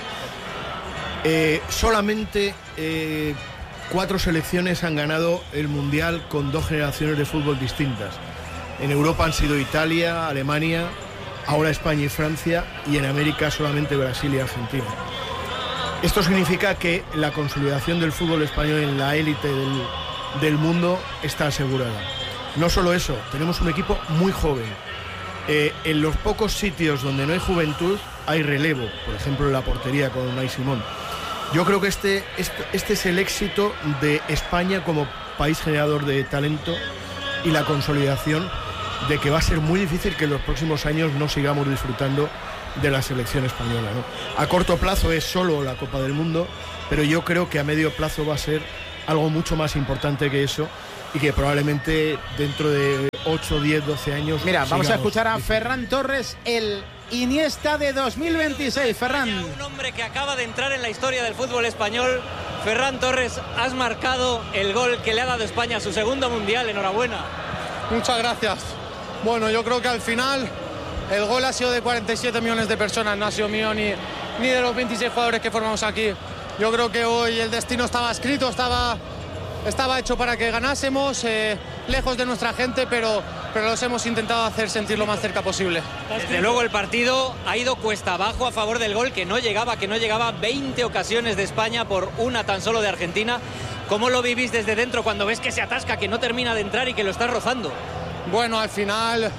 Eh, solamente eh, cuatro selecciones han ganado el Mundial con dos generaciones de fútbol distintas. En Europa han sido Italia, Alemania, ahora España y Francia, y en América solamente Brasil y Argentina. Esto significa que la consolidación del fútbol español en la élite del, del mundo está asegurada. No solo eso, tenemos un equipo muy joven. Eh, en los pocos sitios donde no hay juventud, hay relevo, por ejemplo en la portería con Unai Simón. Yo creo que este, este, este es el éxito de España como país generador de talento y la consolidación de que va a ser muy difícil que en los próximos años no sigamos disfrutando de la selección española, ¿no? A corto plazo es solo la Copa del Mundo, pero yo creo que a medio plazo va a ser algo mucho más importante que eso y que probablemente dentro de ocho, diez, doce años... Mira, vamos a escuchar a disfrutando. Ferran Torres, el Iniesta de dos mil veintiséis. Ferran. Un hombre que acaba de entrar en la historia del fútbol español. Ferran Torres, has marcado el gol que le ha dado España a su segundo mundial. Enhorabuena. Muchas gracias. Bueno, yo creo que al final el gol ha sido de cuarenta y siete millones de personas, no ha sido mío ni, ni de los veintiséis jugadores que formamos aquí. Yo creo que hoy el destino estaba escrito, estaba, estaba hecho para que ganásemos, eh, lejos de nuestra gente, pero, pero los hemos intentado hacer sentir lo más cerca posible. Desde luego el partido ha ido cuesta abajo a favor del gol, que no llegaba, que no llegaba. veinte ocasiones de España por una tan solo de Argentina. ¿Cómo lo vivís desde dentro cuando ves que se atasca, que no termina de entrar y que lo está rozando? Bueno, al final,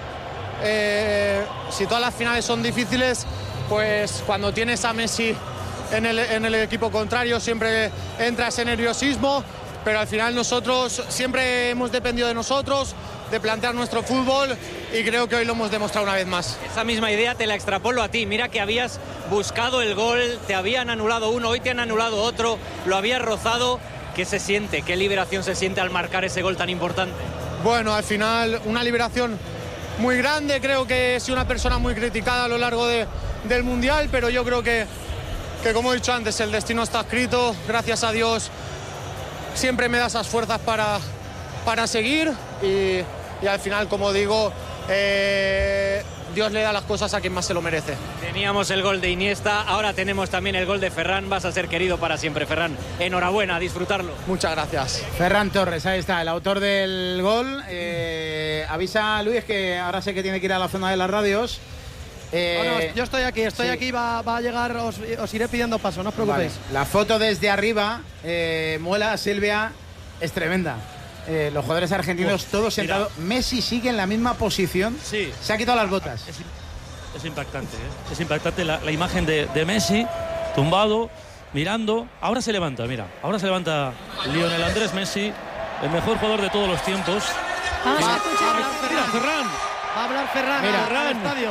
eh, si todas las finales son difíciles, pues cuando tienes a Messi en el, en el equipo contrario siempre entra ese nerviosismo, pero al final nosotros siempre hemos dependido de nosotros, de plantear nuestro fútbol, y creo que hoy lo hemos demostrado una vez más. Esa misma idea te la extrapolo a ti. Mira que habías buscado el gol, te habían anulado uno, hoy te han anulado otro, lo habías rozado. ¿Qué se siente? ¿Qué liberación se siente al marcar ese gol tan importante? Bueno, al final una liberación muy grande. Creo que he sido una persona muy criticada a lo largo de, del Mundial, pero yo creo que, que, como he dicho antes, el destino está escrito. Gracias a Dios siempre me da esas fuerzas para, para seguir y, y al final, como digo, eh, Dios le da las cosas a quien más se lo merece. Teníamos el gol de Iniesta, ahora tenemos también el gol de Ferran. Vas a ser querido para siempre, Ferran. Enhorabuena, a disfrutarlo. Muchas gracias. Ferran Torres, ahí está, el autor del gol. Eh, avisa a Luis que ahora sé que tiene que ir a la zona de las radios. Eh, bueno, yo estoy aquí, estoy sí. aquí, va, va a llegar, os, os iré pidiendo paso, no os preocupéis. Vale. La foto desde arriba, eh, Muela, Silvia, es tremenda. Eh, los jugadores argentinos Uf, todos mira. sentados. Messi sigue en la misma posición. Sí. Se ha quitado las botas. Es, es impactante, ¿eh? Es impactante la, la imagen de, de Messi, tumbado, mirando. Ahora se levanta, mira. Ahora se levanta Lionel Andrés Messi, el mejor jugador de todos los tiempos. Vamos Va, a escuchar. va a hablar Ferran. Ferran. Va a hablar Ferran Mira, al Ferran. estadio.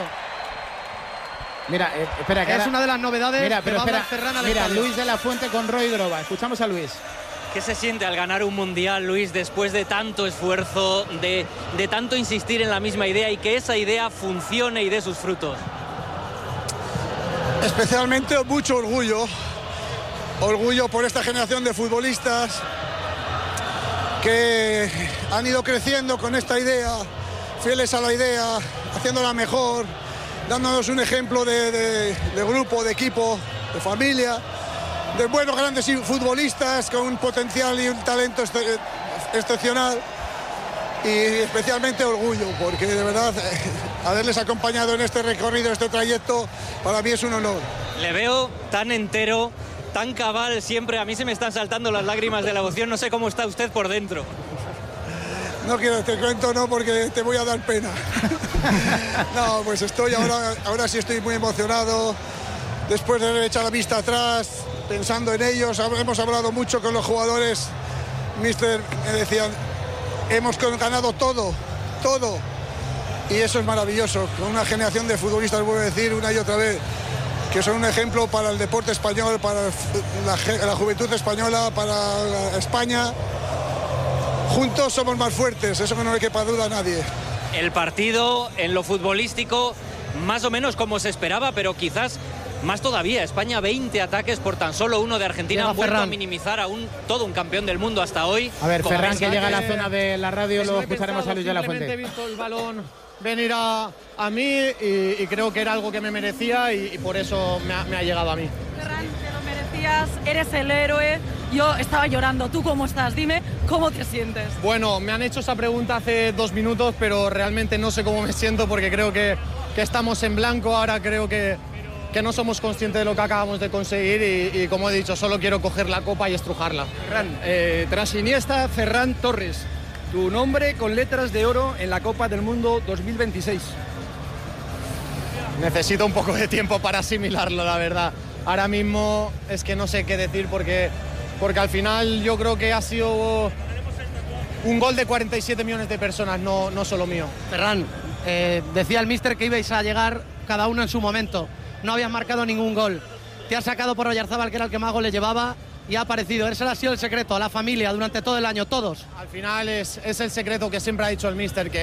Mira, eh, espera, que Es ahora- una de las novedades. Mira, que pero va a espera. hablar Ferran al Mira, estadio. Luis de la Fuente con Roy Groba. Escuchamos a Luis. ¿Qué se siente al ganar un mundial, Luis, después de tanto esfuerzo, de, de tanto insistir en la misma idea y que esa idea funcione y dé sus frutos? Especialmente mucho orgullo, orgullo por esta generación de futbolistas que han ido creciendo con esta idea, fieles a la idea, haciéndola mejor, dándonos un ejemplo de, de, de grupo, de equipo, de familia, de buenos grandes futbolistas con un potencial y un talento ex excepcional. Y especialmente orgullo, porque de verdad haberles acompañado en este recorrido, este trayecto, para mí es un honor. Le veo tan entero, tan cabal siempre. A mí se me están saltando las lágrimas de la emoción. No sé cómo está usted por dentro. No quiero, te cuento no, porque te voy a dar pena. No, pues estoy ahora, ahora sí estoy muy emocionado. Después de haber echado la vista atrás, pensando en ellos, hemos hablado mucho con los jugadores. Mister, me decían, hemos ganado todo, todo. Y eso es maravilloso. Con una generación de futbolistas, vuelvo a decir una y otra vez, que son un ejemplo para el deporte español, para la, la juventud española, para España. Juntos somos más fuertes, eso que no le quepa duda a nadie. El partido en lo futbolístico, más o menos como se esperaba, pero quizás más todavía. España, veinte ataques por tan solo uno de Argentina. Llega Han vuelto Ferran. a minimizar a un, todo un campeón del mundo hasta hoy. A ver, Como Ferran, ves, que llega a la que- zona de la radio, Eso lo he escucharemos pensado, a Luis de la simplemente Fuente. He visto el balón venir a, a mí y, y creo que era algo que me merecía y, y por eso me ha, me ha llegado a mí. Ferran, te lo merecías, eres el héroe. Yo estaba llorando. ¿Tú cómo estás? Dime cómo te sientes. Bueno, me han hecho esa pregunta hace dos minutos, pero realmente no sé cómo me siento porque creo que, que estamos en blanco. Ahora creo que, que no somos conscientes de lo que acabamos de conseguir y, y como he dicho, solo quiero coger la copa y estrujarla. Ferran, eh, tras Iniesta, Ferran Torres, tu nombre con letras de oro en la Copa del Mundo dos mil veintiséis. necesito un poco de tiempo para asimilarlo, la verdad. Ahora mismo es que no sé qué decir porque, porque al final yo creo que ha sido un gol de cuarenta y siete millones de personas, no, no solo mío. Ferran, eh, decía el míster que ibais a llegar cada uno en su momento. No habías marcado ningún gol. Te has sacado por Oyarzábal, que era el que más goles llevaba, y ha aparecido. Ese ha sido el secreto, a la familia durante todo el año, todos. Al final es, es el secreto que siempre ha dicho el míster, que